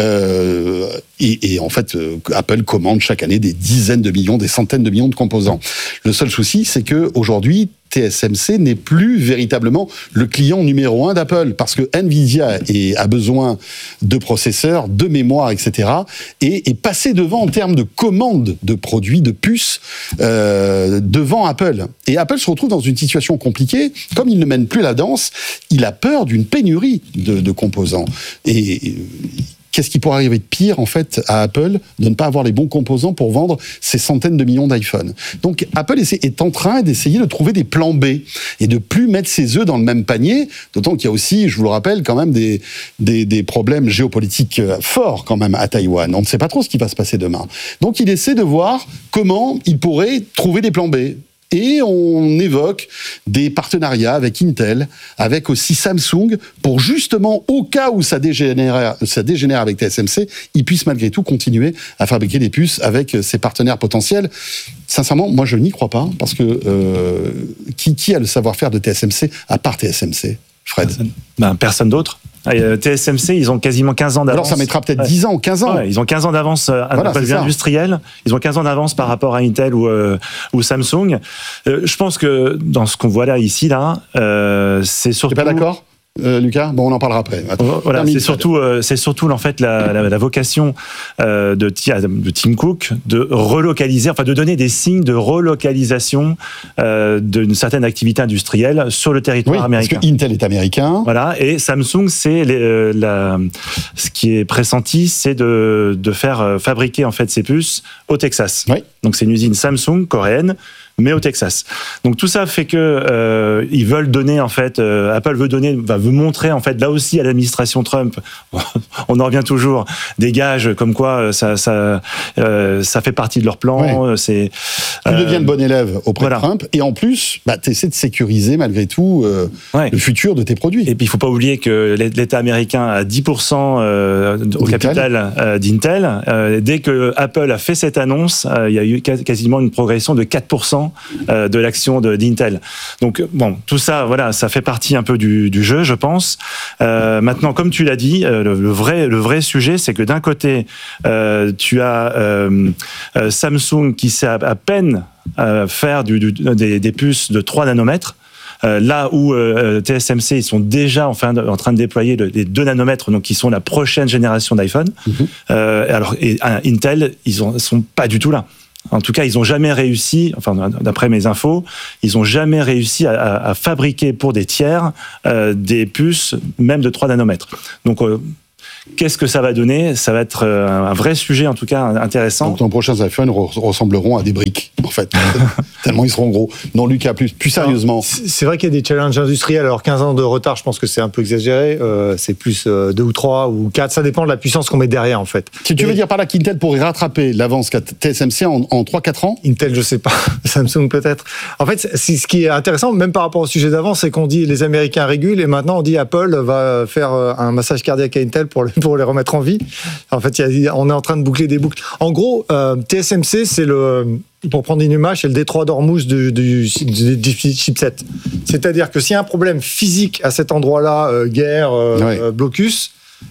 Et en fait, Apple commande chaque année des dizaines de millions, des centaines de millions de composants. Le seul souci, c'est que aujourd'hui, TSMC n'est plus véritablement le client numéro 1 d'Apple, parce que Nvidia a besoin de processeurs, de mémoire, etc., et est passé devant en termes de commandes de produits, de puces, devant Apple. Et Apple se retrouve dans une situation compliquée. Comme il ne mène plus la danse, il a peur d'une pénurie de composants. Et qu'est-ce qui pourrait arriver de pire, en fait, à Apple, de ne pas avoir les bons composants pour vendre ces centaines de millions d'iPhone? Donc, Apple est en train d'essayer de trouver des plans B et de plus mettre ses œufs dans le même panier, d'autant qu'il y a aussi, je vous le rappelle, quand même des problèmes géopolitiques forts, quand même, à Taïwan. On ne sait pas trop ce qui va se passer demain. Donc, il essaie de voir comment il pourrait trouver des plans B. Et on évoque des partenariats avec Intel, avec aussi Samsung, pour justement, au cas où ça dégénère avec TSMC, ils puissent malgré tout continuer à fabriquer des puces avec ses partenaires potentiels. Sincèrement, moi je n'y crois pas, parce que qui a le savoir-faire de TSMC à part TSMC, Fred? Personne d'autre. TSMC, ils ont quasiment 15 ans d'avance. Alors ça mettra peut-être 10 ans, 15 ans. Ouais, ils ont 15 ans d'avance à un point de vue industriel. Ils ont 15 ans d'avance par rapport à Intel ou Samsung. Je pense que dans ce qu'on voit là, ici, c'est surtout... T'es pas d'accord, Lucas? Bon, on en parlera après. Attends, voilà, c'est surtout en fait la vocation de Tim Cook de relocaliser, enfin de donner des signes de relocalisation d'une certaine activité industrielle sur le territoire américain. Parce que Intel est américain. Voilà, et Samsung, c'est ce qui est pressenti, c'est de faire fabriquer en fait ces puces au Texas. Oui. Donc c'est une usine Samsung coréenne, mais au Texas. Donc tout ça fait que ils veulent donner en fait, Apple veut montrer en fait là aussi à l'administration Trump, on en revient toujours, des gages comme quoi ça fait partie de leur plan. Ouais. Tu deviens le bon élève auprès de Trump, et en plus, tu essaies de sécuriser malgré tout le futur de tes produits. Et puis il ne faut pas oublier que l'État américain a 10% au capital d'Intel. Dès que Apple a fait cette annonce, il y a eu quasiment une progression de 4% de l'action d'Intel. Donc bon, tout ça, voilà, ça fait partie un peu du jeu, je pense. Maintenant, comme tu l'as dit, le vrai sujet, c'est que d'un côté, tu as Samsung qui sait à peine faire des puces de 3 nanomètres. Là où TSMC, ils sont déjà en train de déployer les 2 nanomètres, donc qui sont la prochaine génération d'iPhone. Alors, Intel, ils sont pas du tout là. En tout cas, ils n'ont jamais réussi, enfin d'après mes infos, ils n'ont jamais réussi à fabriquer pour des tiers des puces, même de 3 nanomètres. Donc, qu'est-ce que ça va donner ? Ça va être un vrai sujet, en tout cas, intéressant. Donc, nos prochains iPhones ressembleront à des briques, en fait. Tellement ils seront gros. Non, Lucas, plus sérieusement. C'est vrai qu'il y a des challenges industriels. Alors, 15 ans de retard, je pense que c'est un peu exagéré. C'est plus 2 ou 3 ou 4. Ça dépend de la puissance qu'on met derrière, en fait. Si tu veux dire par là qu'Intel pourrait rattraper l'avance qu'a TSMC en 3-4 ans ? Intel, je sais pas. Samsung, peut-être. En fait, ce qui est intéressant, même par rapport au sujet d'avant, c'est qu'on dit les Américains régulent et maintenant on dit Apple va faire un massage cardiaque à Intel pour les remettre en vie. En fait, on est en train de boucler des boucles. En gros, TSMC, c'est pour prendre une image, c'est le détroit d'Ormuz du chipset. C'est-à-dire que s'il y a un problème physique à cet endroit-là, guerre, blocus,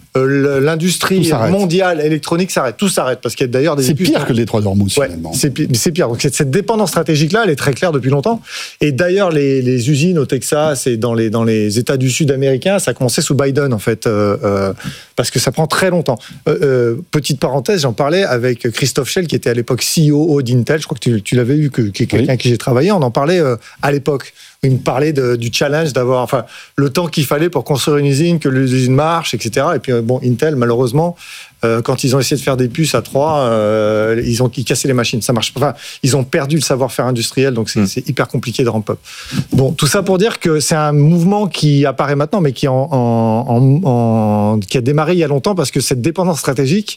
l'industrie mondiale électronique s'arrête. Tout s'arrête parce qu'il y a d'ailleurs des. C'est pire que le détroit d'Ormuz finalement. C'est pire. Donc cette dépendance stratégique-là, elle est très claire depuis longtemps. Et d'ailleurs, les usines au Texas et dans les États du Sud américains, ça a commencé sous Biden en fait, parce que ça prend très longtemps. Petite parenthèse, j'en parlais avec Christophe Schell qui était à l'époque CEO d'Intel. Je crois que tu l'avais eu, qui est quelqu'un avec qui j'ai travaillé. On en parlait à l'époque. Il me parlait du challenge d'avoir, le temps qu'il fallait pour construire une usine, que l'usine marche, etc. Et puis bon, Intel, malheureusement, quand ils ont essayé de faire des puces à 3, ils cassaient les machines. Ça marche pas. Enfin, ils ont perdu le savoir-faire industriel, donc c'est hyper compliqué de ramp up. Bon, tout ça pour dire que c'est un mouvement qui apparaît maintenant, mais qui a démarré il y a longtemps parce que cette dépendance stratégique,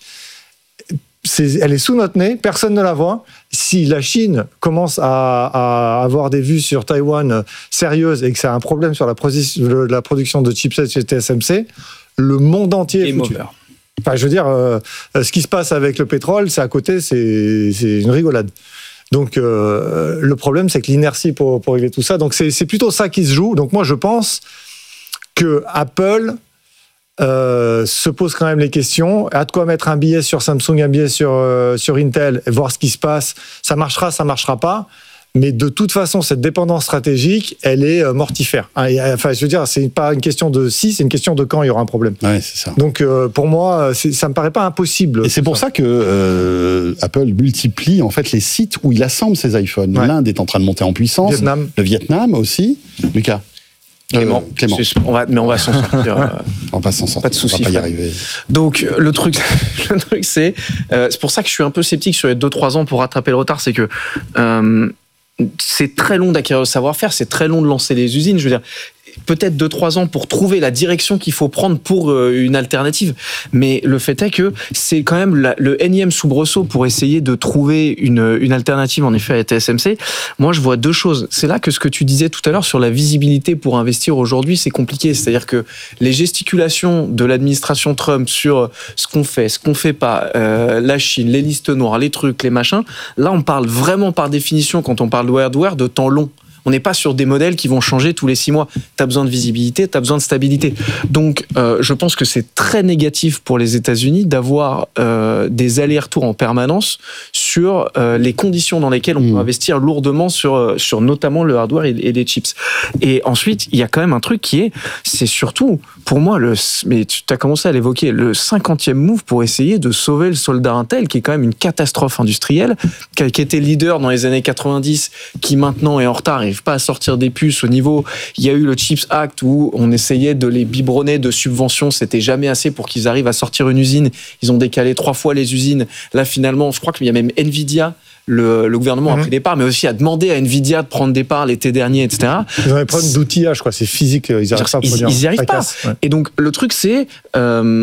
elle est sous notre nez, personne ne la voit. Si la Chine commence à avoir des vues sur Taïwan sérieuses et que ça a un problème sur la production de chipsets chez TSMC, le monde entier est foutu. Enfin, je veux dire, ce qui se passe avec le pétrole, c'est à côté, c'est une rigolade. Donc, le problème, c'est que l'inertie pour régler tout ça, donc c'est plutôt ça qui se joue. Donc, moi, je pense que Apple se pose quand même les questions. A de quoi mettre un billet sur Samsung, un billet sur Intel, et voir ce qui se passe. Ça marchera pas. Mais de toute façon, cette dépendance stratégique, elle est mortifère. Enfin, je veux dire, c'est pas une question de si, c'est une question de quand il y aura un problème. Ouais, c'est ça. Donc, pour moi, ça me paraît pas impossible. Et c'est pour ça que Apple multiplie en fait les sites où il assemble ses iPhones. Ouais. L'Inde est en train de monter en puissance. Le Vietnam aussi. Lucas. Clément. On va s'en sortir. On va s'en sortir. Pas de souci. On va pas y arriver. Donc le truc, c'est pour ça que je suis un peu sceptique sur les 2-3 ans pour rattraper le retard, c'est que c'est très long d'acquérir le savoir-faire, c'est très long de lancer les usines. Je veux dire, peut-être 2-3 ans pour trouver la direction qu'il faut prendre pour une alternative. Mais le fait est que c'est quand même le énième soubresaut pour essayer de trouver une alternative, en effet, à TSMC. Moi, je vois 2 choses. C'est là que ce que tu disais tout à l'heure sur la visibilité pour investir aujourd'hui, c'est compliqué. C'est-à-dire que les gesticulations de l'administration Trump sur ce qu'on fait pas, la Chine, les listes noires, les trucs, les machins, là, on parle vraiment par définition, quand on parle de hardware, de temps long. On n'est pas sur des modèles qui vont changer tous les 6 mois. Tu as besoin de visibilité, tu as besoin de stabilité. Donc, je pense que c'est très négatif pour les États-Unis d'avoir des allers-retours en permanence sur les conditions dans lesquelles on peut investir lourdement sur notamment le hardware et les chips. Et ensuite, il y a quand même un truc c'est surtout, pour moi, mais tu as commencé à l'évoquer, le 50e move pour essayer de sauver le soldat Intel, qui est quand même une catastrophe industrielle, qui était leader dans les années 90, qui maintenant est en retard et pas à sortir des puces au niveau. Il y a eu le Chips Act où on essayait de les biberonner de subventions, c'était jamais assez pour qu'ils arrivent à sortir une usine. Ils ont décalé 3 fois les usines. Là, finalement, je crois qu'il y a même Nvidia. Le gouvernement a pris des parts, mais aussi a demandé à Nvidia de prendre des parts l'été dernier, etc. Ils ont des problèmes d'outillage, je crois, c'est physique, ils n'y arrivent pas à produire. Ils n'y arrivent pas. Et donc, le truc, c'est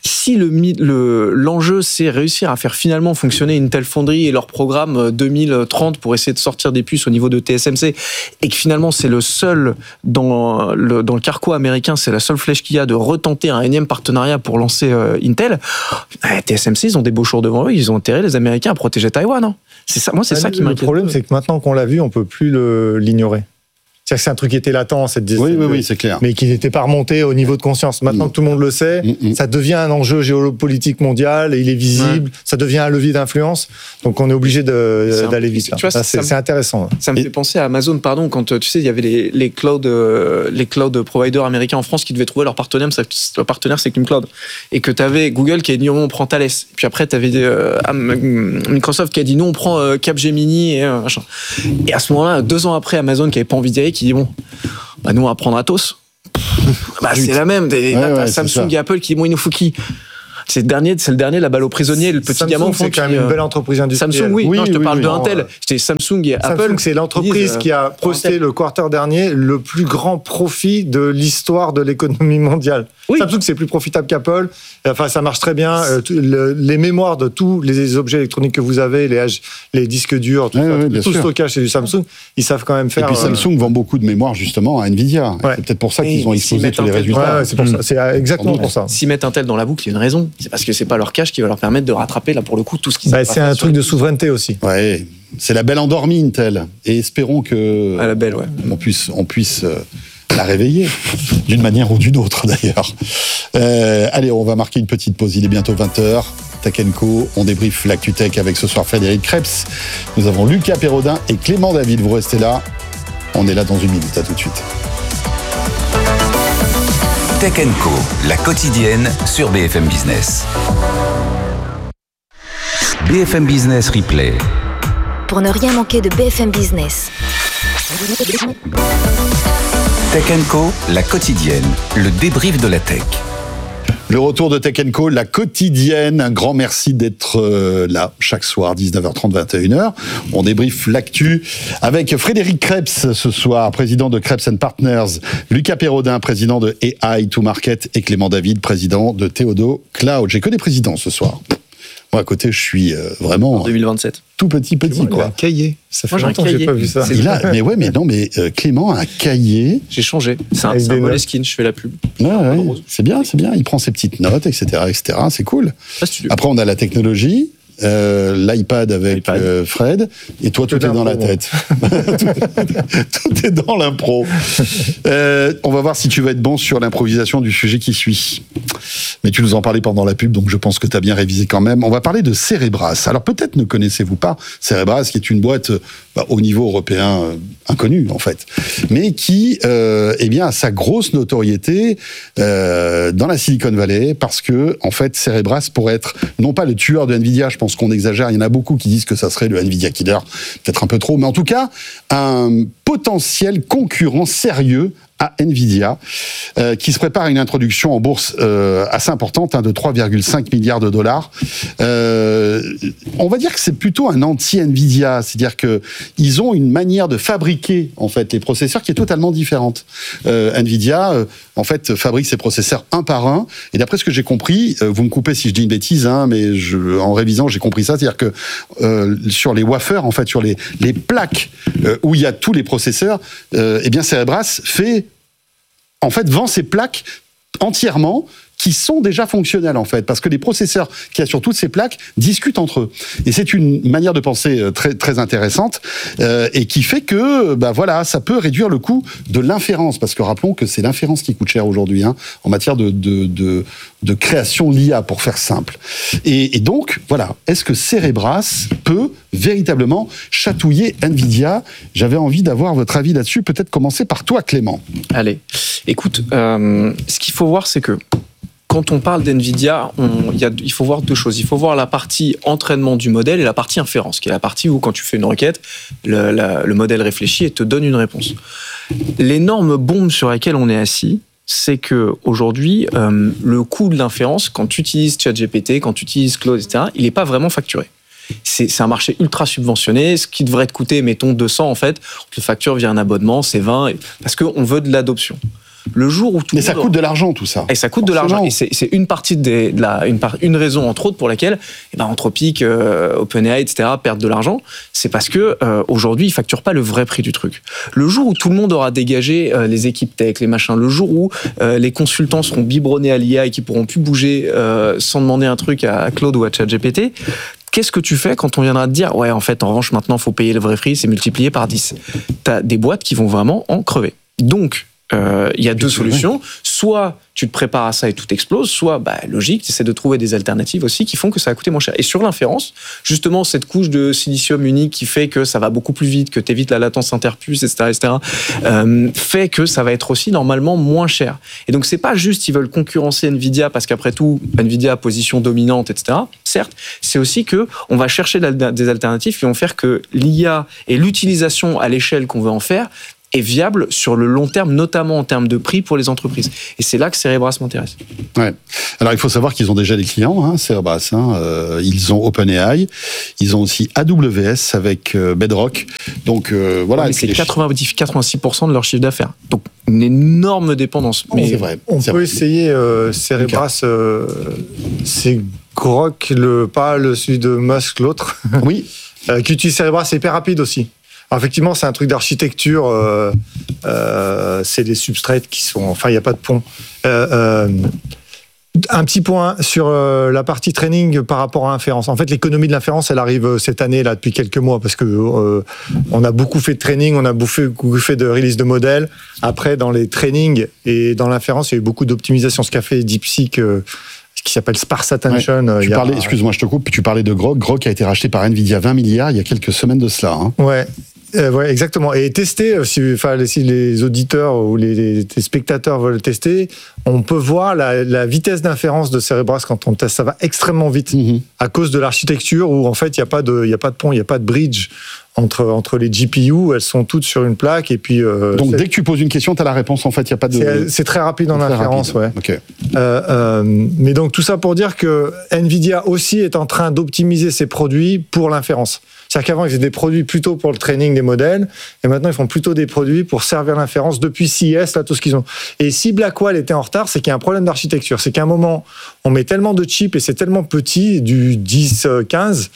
si l'enjeu c'est réussir à faire finalement fonctionner Intel Foundry et leur programme 2030 pour essayer de sortir des puces au niveau de TSMC, et que finalement c'est le seul dans le carquois américain, c'est la seule flèche qu'il y a de retenter un énième partenariat pour lancer Intel, TSMC ils ont des beaux jours devant eux, ils ont intérêt les Américains à protéger Taïwan. Hein. C'est ça, moi c'est ça qui m'inquiète. Le problème c'est que maintenant qu'on l'a vu, on peut plus l'ignorer. C'est-à-dire que c'est un truc qui était latent, oui, c'est clair. Mais qui n'était pas remonté au niveau de conscience. Maintenant que tout le monde le sait, ça devient un enjeu géopolitique mondial et il est visible, ça devient un levier d'influence. Donc on est obligé d'aller vite. Tu vois, c'est intéressant. Ça me fait penser à Amazon, quand tu sais, il y avait les cloud providers américains en France qui devaient trouver leur partenaire c'est CloudCloud. Et que tu avais Google qui a dit non, on prend Thales. Puis après tu avais Microsoft qui a dit non, on prend Capgemini et machin. Et à ce moment-là, 2 ans après, Amazon qui avait pas envie d'y aller, qui dit bon, nous on va prendre Atos. C'est la même. Samsung et Apple qui dit bon, il nous faut qui ? C'est le dernier, la balle au prisonnier, le petit diamant. C'est quand même une belle entreprise industrielle. Samsung, je te parle de Intel. C'était Samsung et Apple. Samsung, c'est l'entreprise qui a posté le quarter dernier le plus grand profit de l'histoire de l'économie mondiale. Oui. Samsung, c'est plus profitable qu'Apple. Enfin, ça marche très bien. Les mémoires de tous les objets électroniques que vous avez, les disques durs, tout le stockage, c'est du Samsung. Ils savent quand même faire. Et puis Samsung vend beaucoup de mémoire justement à Nvidia. Ouais. C'est peut-être pour ça qu'ils ont explosé tous les résultats. C'est pour ça. C'est exactement pour ça. S'ils mettent Intel dans la boucle, il y a une raison. C'est parce que c'est pas leur cash qui va leur permettre de rattraper là pour le coup tout ce qu'ils ont. C'est un truc de souveraineté aussi. Ouais, c'est la belle endormie Intel. Et espérons que la belle, on puisse la réveiller d'une manière ou d'une autre d'ailleurs. Allez, on va marquer une petite pause. Il est bientôt 20h. Tech & Co. On débriefe l'ActuTech avec ce soir Frédéric Krebs. Nous avons Lucas Perrodin et Clément David. Vous restez là. On est là dans une minute. À tout de suite. Tech & Co, la quotidienne sur BFM Business. BFM Business Replay. Pour ne rien manquer de BFM Business. Tech & Co, la quotidienne, le débrief de la tech. Le retour de Tech & Co, la quotidienne. Un grand merci d'être là chaque soir, 19h30, 21h. On débriefe l'actu avec Frédéric Krebs ce soir, président de Krebs & Partners, Lucas Perrodin, président de AI to Market et Clément David, président de Theodo Cloud. J'ai que des présidents ce soir. Moi, à côté, je suis vraiment... En 2027. Tout petit, quoi. Il a un cahier. Ça fait longtemps que j'ai pas vu ça. Mais Clément a un cahier. J'ai changé. C'est un Moleskine, je fais la pub. Ouais, c'est bien. Il prend ses petites notes, etc. C'est cool. Après, on a la technologie. L'iPad avec Fred, et toi, tout est dans la tête. Tout est dans l'impro. On va voir si tu vas être bon sur l'improvisation du sujet qui suit. Mais tu nous en parlais pendant la pub, donc je pense que tu as bien révisé quand même. On va parler de Cerebras. Alors peut-être ne connaissez-vous pas Cerebras, qui est une boîte au niveau européen inconnue en fait, mais qui a sa grosse notoriété dans la Silicon Valley, parce que en fait Cerebras pourrait être non pas le tueur de Nvidia, je pense qu'on exagère, il y en a beaucoup qui disent que ça serait le Nvidia Killer, peut-être un peu trop, mais en tout cas un potentiel concurrent sérieux à Nvidia, qui se prépare à une introduction en bourse assez importante, de 3,5 milliards de dollars. On va dire que c'est plutôt un anti-Nvidia, c'est-à-dire que ils ont une manière de fabriquer en fait les processeurs qui est totalement différente. Nvidia, en fait, fabrique ses processeurs un par un, et d'après ce que j'ai compris, vous me coupez si je dis une bêtise, mais en révisant, j'ai compris ça, c'est-à-dire que sur les wafers, en fait, sur les plaques où il y a tous les processeurs, Cerebras vend ces plaques entièrement qui sont déjà fonctionnels en fait, parce que les processeurs qu'il y a sur toutes ces plaques discutent entre eux. Et c'est une manière de penser très très intéressante et qui fait que ça peut réduire le coût de l'inférence, parce que rappelons que c'est l'inférence qui coûte cher aujourd'hui en matière de création l'IA, pour faire simple. Et donc voilà, est-ce que Cerebras peut véritablement chatouiller Nvidia? J'avais envie d'avoir votre avis là-dessus. Peut-être commencer par toi, Clément. Allez, écoute, ce qu'il faut voir, c'est que quand on parle d'NVIDIA, il faut voir deux choses. Il faut voir la partie entraînement du modèle et la partie inférence, qui est la partie où, quand tu fais une requête, le modèle réfléchit et te donne une réponse. L'énorme bombe sur laquelle on est assis, c'est que aujourd'hui, le coût de l'inférence, quand tu utilises ChatGPT, quand tu utilises Claude, etc., il n'est pas vraiment facturé. C'est un marché ultra subventionné. Ce qui devrait te coûter, mettons, 200, en fait, on te le facture via un abonnement, c'est 20, parce qu'on veut de l'adoption. Le jour où Mais ça coûte de l'argent, tout ça. Et ça coûte de l'argent. Et c'est une partie une raison, entre autres, pour laquelle Anthropic, OpenAI, etc. perdent de l'argent. C'est parce que aujourd'hui, ils facturent pas le vrai prix du truc. Le jour où tout le monde aura dégagé les équipes tech, les machins, le jour où les consultants seront biberonnés à l'IA et qui pourront plus bouger sans demander un truc à Claude ou à ChatGPT, qu'est-ce que tu fais quand on viendra te dire ouais, en fait, en revanche, maintenant, il faut payer le vrai prix, c'est multiplié par 10. Tu as des boîtes qui vont vraiment en crever. Donc, il y a deux solutions. Soit tu te prépares à ça et tout explose, soit, logique, tu essaies de trouver des alternatives aussi qui font que ça va coûter moins cher. Et sur l'inférence, justement, cette couche de silicium unique qui fait que ça va beaucoup plus vite, que tu évites la latence interpuce, etc., fait que ça va être aussi normalement moins cher. Et donc, c'est pas juste ils veulent concurrencer Nvidia parce qu'après tout, Nvidia a position dominante, etc. Certes, c'est aussi que on va chercher des alternatives qui vont faire que l'IA et l'utilisation à l'échelle qu'on veut en faire est viable sur le long terme, notamment en termes de prix pour les entreprises. Et c'est là que Cerebras m'intéresse. Ouais. Alors, il faut savoir qu'ils ont déjà des clients, Cerebras. Ils ont OpenAI, ils ont aussi AWS avec Bedrock. Donc, voilà. Ouais, mais c'est 86% de leur chiffre d'affaires. Donc, une énorme dépendance. Mais c'est vrai. On peut essayer Cerebras, c'est Grok, pas celui de Musk, l'autre. Oui. Qui utilise Cerebras, c'est hyper rapide aussi. Alors, effectivement, c'est un truc d'architecture. C'est des substrates qui sont... Enfin, il n'y a pas de pont. Un petit point sur la partie training par rapport à l'inférence. En fait, l'économie de l'inférence, elle arrive cette année, là, depuis quelques mois, parce que on a beaucoup fait de training, on a beaucoup fait de release de modèles. Après, dans les trainings et dans l'inférence, il y a eu beaucoup d'optimisation. Ce qu'a fait DeepSeek... qui s'appelle Sparse Attention. Ouais. Excuse-moi, je te coupe. Tu parlais de Grok. Grok a été racheté par Nvidia 20 milliards il y a quelques semaines de cela. Ouais. Ouais, exactement. Et tester, si les auditeurs ou les spectateurs veulent tester, on peut voir la vitesse d'inférence de Cerebras quand on teste. Ça va extrêmement vite à cause de l'architecture où en fait il n'y a pas de pont, il n'y a pas de bridge entre les GPU. Elles sont toutes sur une plaque et puis. Donc dès que tu poses une question, tu as la réponse. En fait, il n'y a pas de. C'est très rapide en inférence, ouais. Okay. Mais donc tout ça pour dire que Nvidia aussi est en train d'optimiser ses produits pour l'inférence. C'est-à-dire qu'avant, ils faisaient des produits plutôt pour le training des modèles, et maintenant, ils font plutôt des produits pour servir l'inférence depuis CES, là, tout ce qu'ils ont. Et si Blackwell était en retard, c'est qu'il y a un problème d'architecture. C'est qu'à un moment, on met tellement de chips et c'est tellement petit, du 10, 15,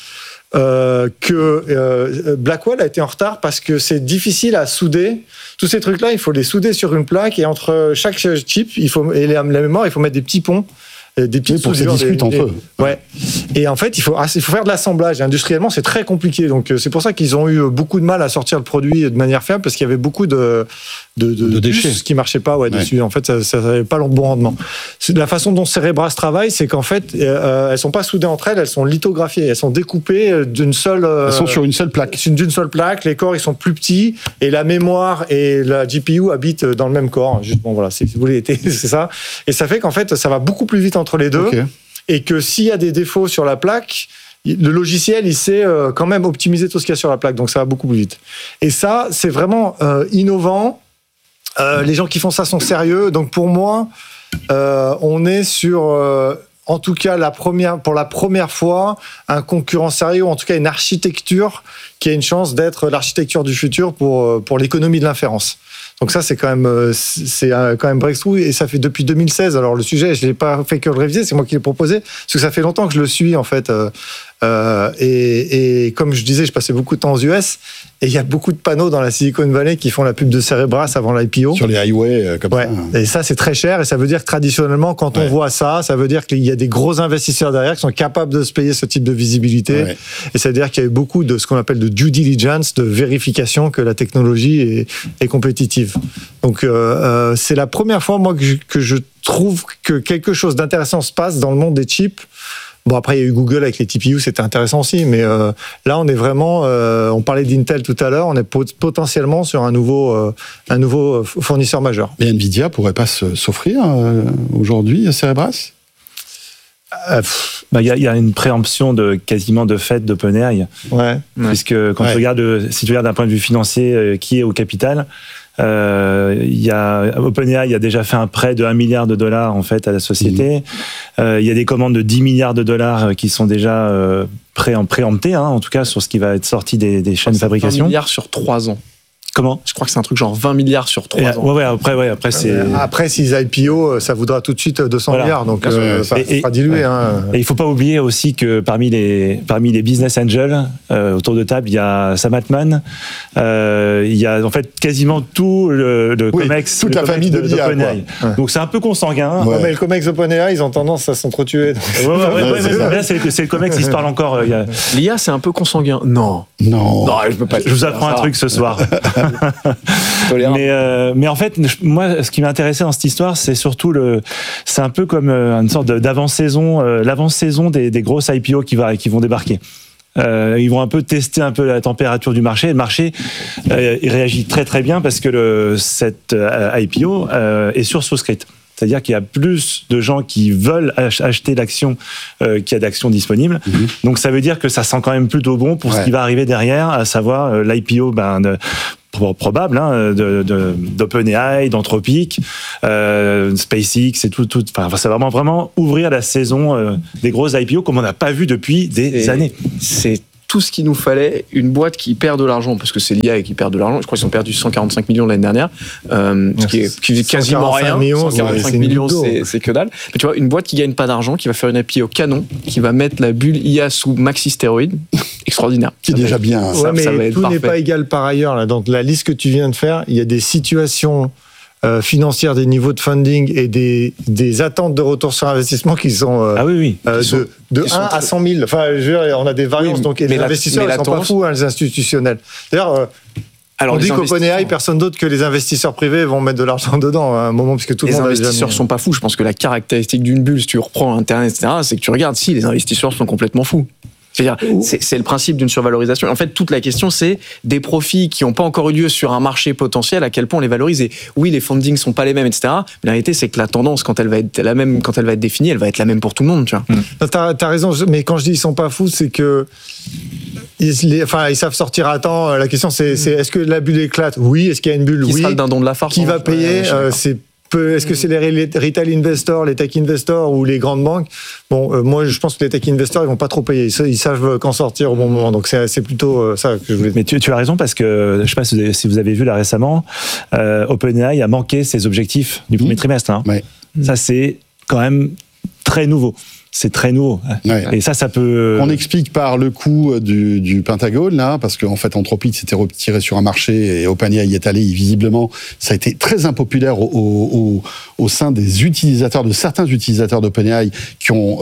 que Blackwell a été en retard parce que c'est difficile à souder. Tous ces trucs-là, il faut les souder sur une plaque, et entre chaque chip, et la mémoire, il faut mettre des petits ponts. Des petites pour que ça discute entre eux. Ouais. Et en fait, il faut faire de l'assemblage. Industriellement, c'est très compliqué. Donc, c'est pour ça qu'ils ont eu beaucoup de mal à sortir le produit de manière fiable, parce qu'il y avait beaucoup de déchets qui marchaient pas dessus. En fait, ça n'avait pas le bon rendement. La façon dont Cerebras travaille, c'est qu'en fait, elles sont pas soudées entre elles, elles sont lithographiées. Elles sont découpées d'une seule. Elles sont sur une seule plaque. D'une seule plaque. Les corps, ils sont plus petits, et la mémoire et la GPU habitent dans le même corps. Juste, bon, voilà, si vous voulez, c'est ça. Et ça fait qu'en fait, ça va beaucoup plus vite entre les deux, et que s'il y a des défauts sur la plaque, le logiciel, il sait quand même optimiser tout ce qu'il y a sur la plaque, donc ça va beaucoup plus vite. Et ça, c'est vraiment innovant. Les gens qui font ça sont sérieux, donc pour moi, on est sur, en tout cas, pour la première fois, un concurrent sérieux, ou en tout cas une architecture qui a une chance d'être l'architecture du futur pour l'économie de l'inférence. Donc ça, c'est quand même breakthrough, et ça fait depuis 2016. Alors le sujet, je l'ai pas fait que le réviser, c'est moi qui l'ai proposé, parce que ça fait longtemps que je le suis en fait. Et comme je disais, je passais beaucoup de temps aux US, et il y a beaucoup de panneaux dans la Silicon Valley qui font la pub de Cerebras avant l'IPO. Sur les highways, comme ça. Et ça, c'est très cher, et ça veut dire que traditionnellement, quand on voit ça veut dire qu'il y a des gros investisseurs derrière qui sont capables de se payer ce type de visibilité. Ouais. Et ça veut dire qu'il y a eu beaucoup de ce qu'on appelle de due diligence, de vérification que la technologie est compétitive. Donc, c'est la première fois, moi, que je trouve que quelque chose d'intéressant se passe dans le monde des chips. Bon, après, il y a eu Google avec les TPU, c'était intéressant aussi, mais là, on est vraiment... on parlait d'Intel tout à l'heure, on est potentiellement sur un nouveau fournisseur majeur. Mais Nvidia pourrait pas s'offrir aujourd'hui à Cerebras ? Il y a une préemption quasiment de fait d'OpenAI. Puisque quand tu regardes, si tu regardes d'un point de vue financier, qui est au capital, OpenAI a déjà fait un prêt de $1 milliard en fait à la société. Il y a des commandes de $10 milliards qui sont déjà préemptées, en tout cas sur ce qui va être sorti des chaînes de fabrication. $1 milliard sur 3 ans. Comment ? Je crois que c'est un truc genre 20 milliards sur 3 ans. Après c'est... Après, s'ils IPO, ça voudra tout de suite 200 milliards, donc ça sera dilué. Et il ne faut pas oublier aussi que parmi les business angels, autour de table, il y a Sam Altman, il y a en fait quasiment tout le COMEX, toute la famille d'OpenAI. Donc c'est un peu consanguin. Ouais. Mais le COMEX OpenAI, ils ont tendance à s'entretuer. Là, c'est le COMEX qui se parle encore. L'IA, c'est un peu consanguin. Non, je peux pas. Je vous apprends un truc ce soir. mais en fait, moi, ce qui m'intéressait dans cette histoire, c'est surtout c'est un peu comme une sorte d'avant-saison, l'avant-saison des grosses IPO qui vont débarquer. Ils vont un peu tester un peu la température du marché. Le marché, il réagit très très bien parce que cette IPO est sursouscrite. C'est-à-dire qu'il y a plus de gens qui veulent acheter l'action qu'il y a d'actions disponibles. Donc ça veut dire que ça sent quand même plutôt bon pour ce qui va arriver derrière, à savoir l'IPO probable d'OpenAI, d'Anthropic, SpaceX et tout. Enfin, c'est vraiment ouvrir la saison des grosses IPO comme on n'a pas vu depuis des années. C'est tout ce qu'il nous fallait, une boîte qui perd de l'argent, parce que c'est l'IA et qui perd de l'argent. Je crois qu'ils ont perdu 145 millions l'année dernière, ce qui est quasiment rien. 145 millions, c'est que dalle. Mais tu vois, une boîte qui gagne pas d'argent, qui va faire une IPO canon, qui va mettre la bulle IA sous maxi stéroïde, extraordinaire. Qui est déjà bien. Mais tout n'est pas égal par ailleurs. Là. Dans la liste que tu viens de faire, il y a des situations financières, des niveaux de funding et des attentes de retour sur investissement qui sont de 1 à 100 000. Enfin, je veux dire, on a des variances. Donc, et les investisseurs ne sont pas fous, les institutionnels. D'ailleurs, on dit qu'OpenAI, personne d'autre que les investisseurs privés vont mettre de l'argent dedans à un moment, puisque tout le monde. Les investisseurs sont pas fous. Je pense que la caractéristique d'une bulle, si tu reprends Internet, etc., c'est que tu regardes si les investisseurs sont complètement fous. C'est-à-dire, c'est le principe d'une survalorisation. En fait, toute la question, c'est des profits qui n'ont pas encore eu lieu sur un marché potentiel, à quel point on les valorise. Et oui, les fundings sont pas les mêmes, etc. Mais la réalité, c'est que la tendance, quand elle va être la même, quand elle va être définie, elle va être la même pour tout le monde, tu vois. T'as raison, mais quand je dis ils sont pas fous, c'est que ils savent sortir à temps. La question, c'est est-ce que la bulle éclate ? Oui. Est-ce qu'il y a une bulle ? Qui oui. sera le dindon de la farce ? Qui va payer ? Est-ce que c'est les retail investors, les tech investors ou les grandes banques ? Bon, moi, je pense que les tech investors, ils vont pas trop payer. Ils savent qu'en sortir au bon moment. Donc, c'est plutôt ça que je voulais dire. Mais tu as raison parce que, je sais pas si vous avez vu là récemment, OpenAI a manqué ses objectifs du premier trimestre. Hein. Ouais. Ça, c'est quand même très nouveau. C'est très nouveau. Ouais. Et ça peut... On explique par le coup du Pentagone, là, parce qu'en fait, Anthropic s'était retiré sur un marché et OpenAI y est allé. Visiblement, ça a été très impopulaire au sein des utilisateurs, de certains utilisateurs d'OpenAI qui ont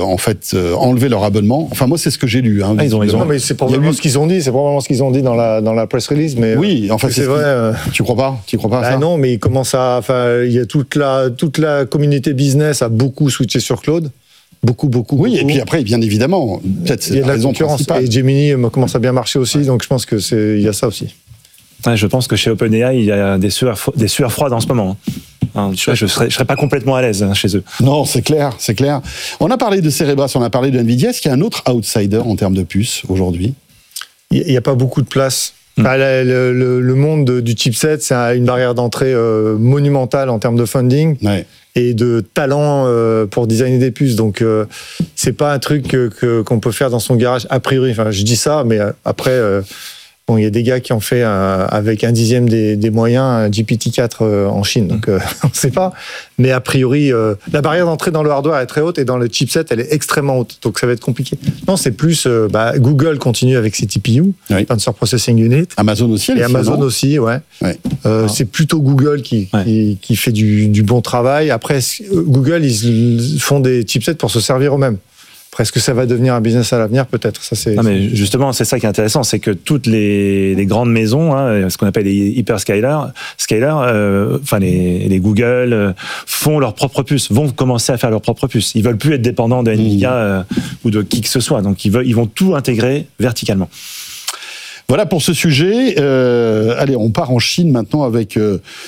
enlevé leur abonnement. Enfin, moi, c'est ce que j'ai lu. Hein, non, mais c'est probablement ce qu'ils ont dit. C'est probablement ce qu'ils ont dit dans la press release. Mais oui, en fait, c'est vrai. Tu crois pas ? Tu crois pas à ça ? Non, mais il commence à... Enfin, il y a toute la communauté business a beaucoup switché sur Claude. Beaucoup. Oui, et puis après, bien évidemment, peut-être c'est la raison principale. Et Gemini commence à bien marcher aussi, donc je pense que il y a ça aussi. Ouais, je pense que chez OpenAI, il y a des sueurs froides en ce moment. Je serais pas complètement à l'aise chez eux. Non, c'est clair. On a parlé de Cerebras, on a parlé de Nvidia. Est-ce qu'il y a un autre outsider en termes de puces aujourd'hui ? Il n'y a pas beaucoup de place. Enfin, le monde du chipset, c'est une barrière d'entrée monumentale en termes de funding. Ouais. Et de talent pour designer des puces. Donc, c'est pas un truc qu'on peut faire dans son garage, a priori. Enfin, je dis ça, mais après, il y a des gars qui ont fait avec 1/10 des moyens un GPT-4 en Chine. Donc, on ne sait pas. Mais a priori, la barrière d'entrée dans le hardware est très haute et dans le chipset, elle est extrêmement haute. Donc, ça va être compliqué. Non, c'est plus... Google continue avec ses TPU, Tensor Processing Unit. Amazon aussi. Et Amazon aussi, ouais. C'est plutôt Google qui fait du bon travail. Après, Google, ils font des chipsets pour se servir eux-mêmes. Après, est-ce que ça va devenir un business à l'avenir ? Peut-être. Ça, c'est. Non, mais justement, c'est ça qui est intéressant, c'est que toutes les grandes maisons, ce qu'on appelle les hyperscalers, les Google font leurs propres puces, vont commencer à faire leurs propres puces. Ils veulent plus être dépendants de Nvidia ou de qui que ce soit. Donc, ils vont tout intégrer verticalement. Voilà pour ce sujet. Allez, on part en Chine maintenant avec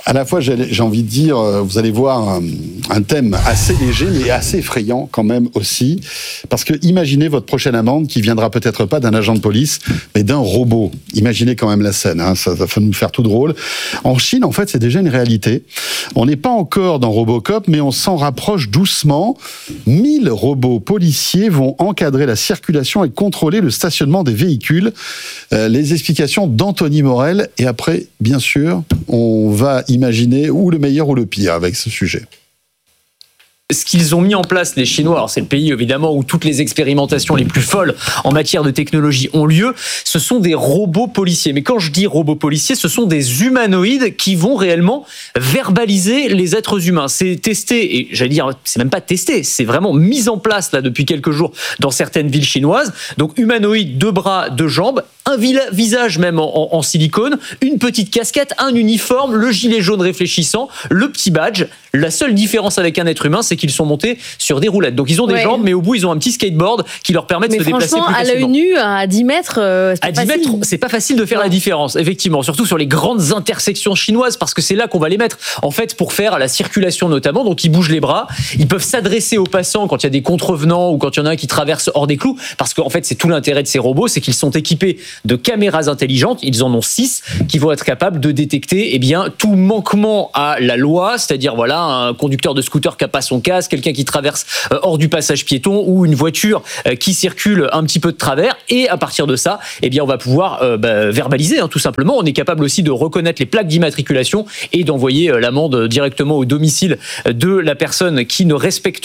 à la fois, j'ai envie de dire, vous allez voir un thème assez léger, mais assez effrayant quand même aussi. Parce que imaginez votre prochaine amende qui viendra peut-être pas d'un agent de police, mais d'un robot. Imaginez quand même la scène, hein, ça va nous faire tout drôle. En Chine, en fait, c'est déjà une réalité. On n'est pas encore dans Robocop, mais on s'en rapproche doucement. 1000 robots policiers vont encadrer la circulation et contrôler le stationnement des véhicules. Les explications d'Anthony Morel. Et après, bien sûr, on va imaginer ou le meilleur ou le pire avec ce sujet. Ce qu'ils ont mis en place, les Chinois, alors c'est le pays évidemment où toutes les expérimentations les plus folles en matière de technologie ont lieu, ce sont des robots policiers. Mais quand je dis robots policiers, ce sont des humanoïdes qui vont réellement verbaliser les êtres humains. C'est testé, et j'allais dire, c'est même pas testé, c'est vraiment mis en place là depuis quelques jours dans certaines villes chinoises. Donc humanoïdes, 2 bras, 2 jambes, un visage même en silicone, une petite casquette, un uniforme, le gilet jaune réfléchissant, le petit badge. La seule différence avec un être humain, c'est qu'ils sont montés sur des roulettes. Donc ils ont des jambes, mais au bout, ils ont un petit skateboard qui leur permet de se déplacer plus facilement. À l'œil nu, à 10 mètres, c'est pas facile. C'est pas facile de faire la différence, effectivement. Surtout sur les grandes intersections chinoises, parce que c'est là qu'on va les mettre. En fait, pour faire la circulation notamment, donc ils bougent les bras, ils peuvent s'adresser aux passants quand il y a des contrevenants ou quand il y en a un qui traverse hors des clous, parce qu'en fait, c'est tout l'intérêt de ces robots, c'est qu'ils sont équipés de caméras intelligentes, ils en ont 6, qui vont être capables de détecter tout manquement à la loi, c'est-à-dire voilà, un conducteur de scooter qui n'a pas son casque, quelqu'un qui traverse hors du passage piéton ou une voiture qui circule un petit peu de travers, et à partir de ça, on va pouvoir verbaliser, tout simplement. On est capable aussi de reconnaître les plaques d'immatriculation et d'envoyer l'amende directement au domicile de la personne qui ne respecte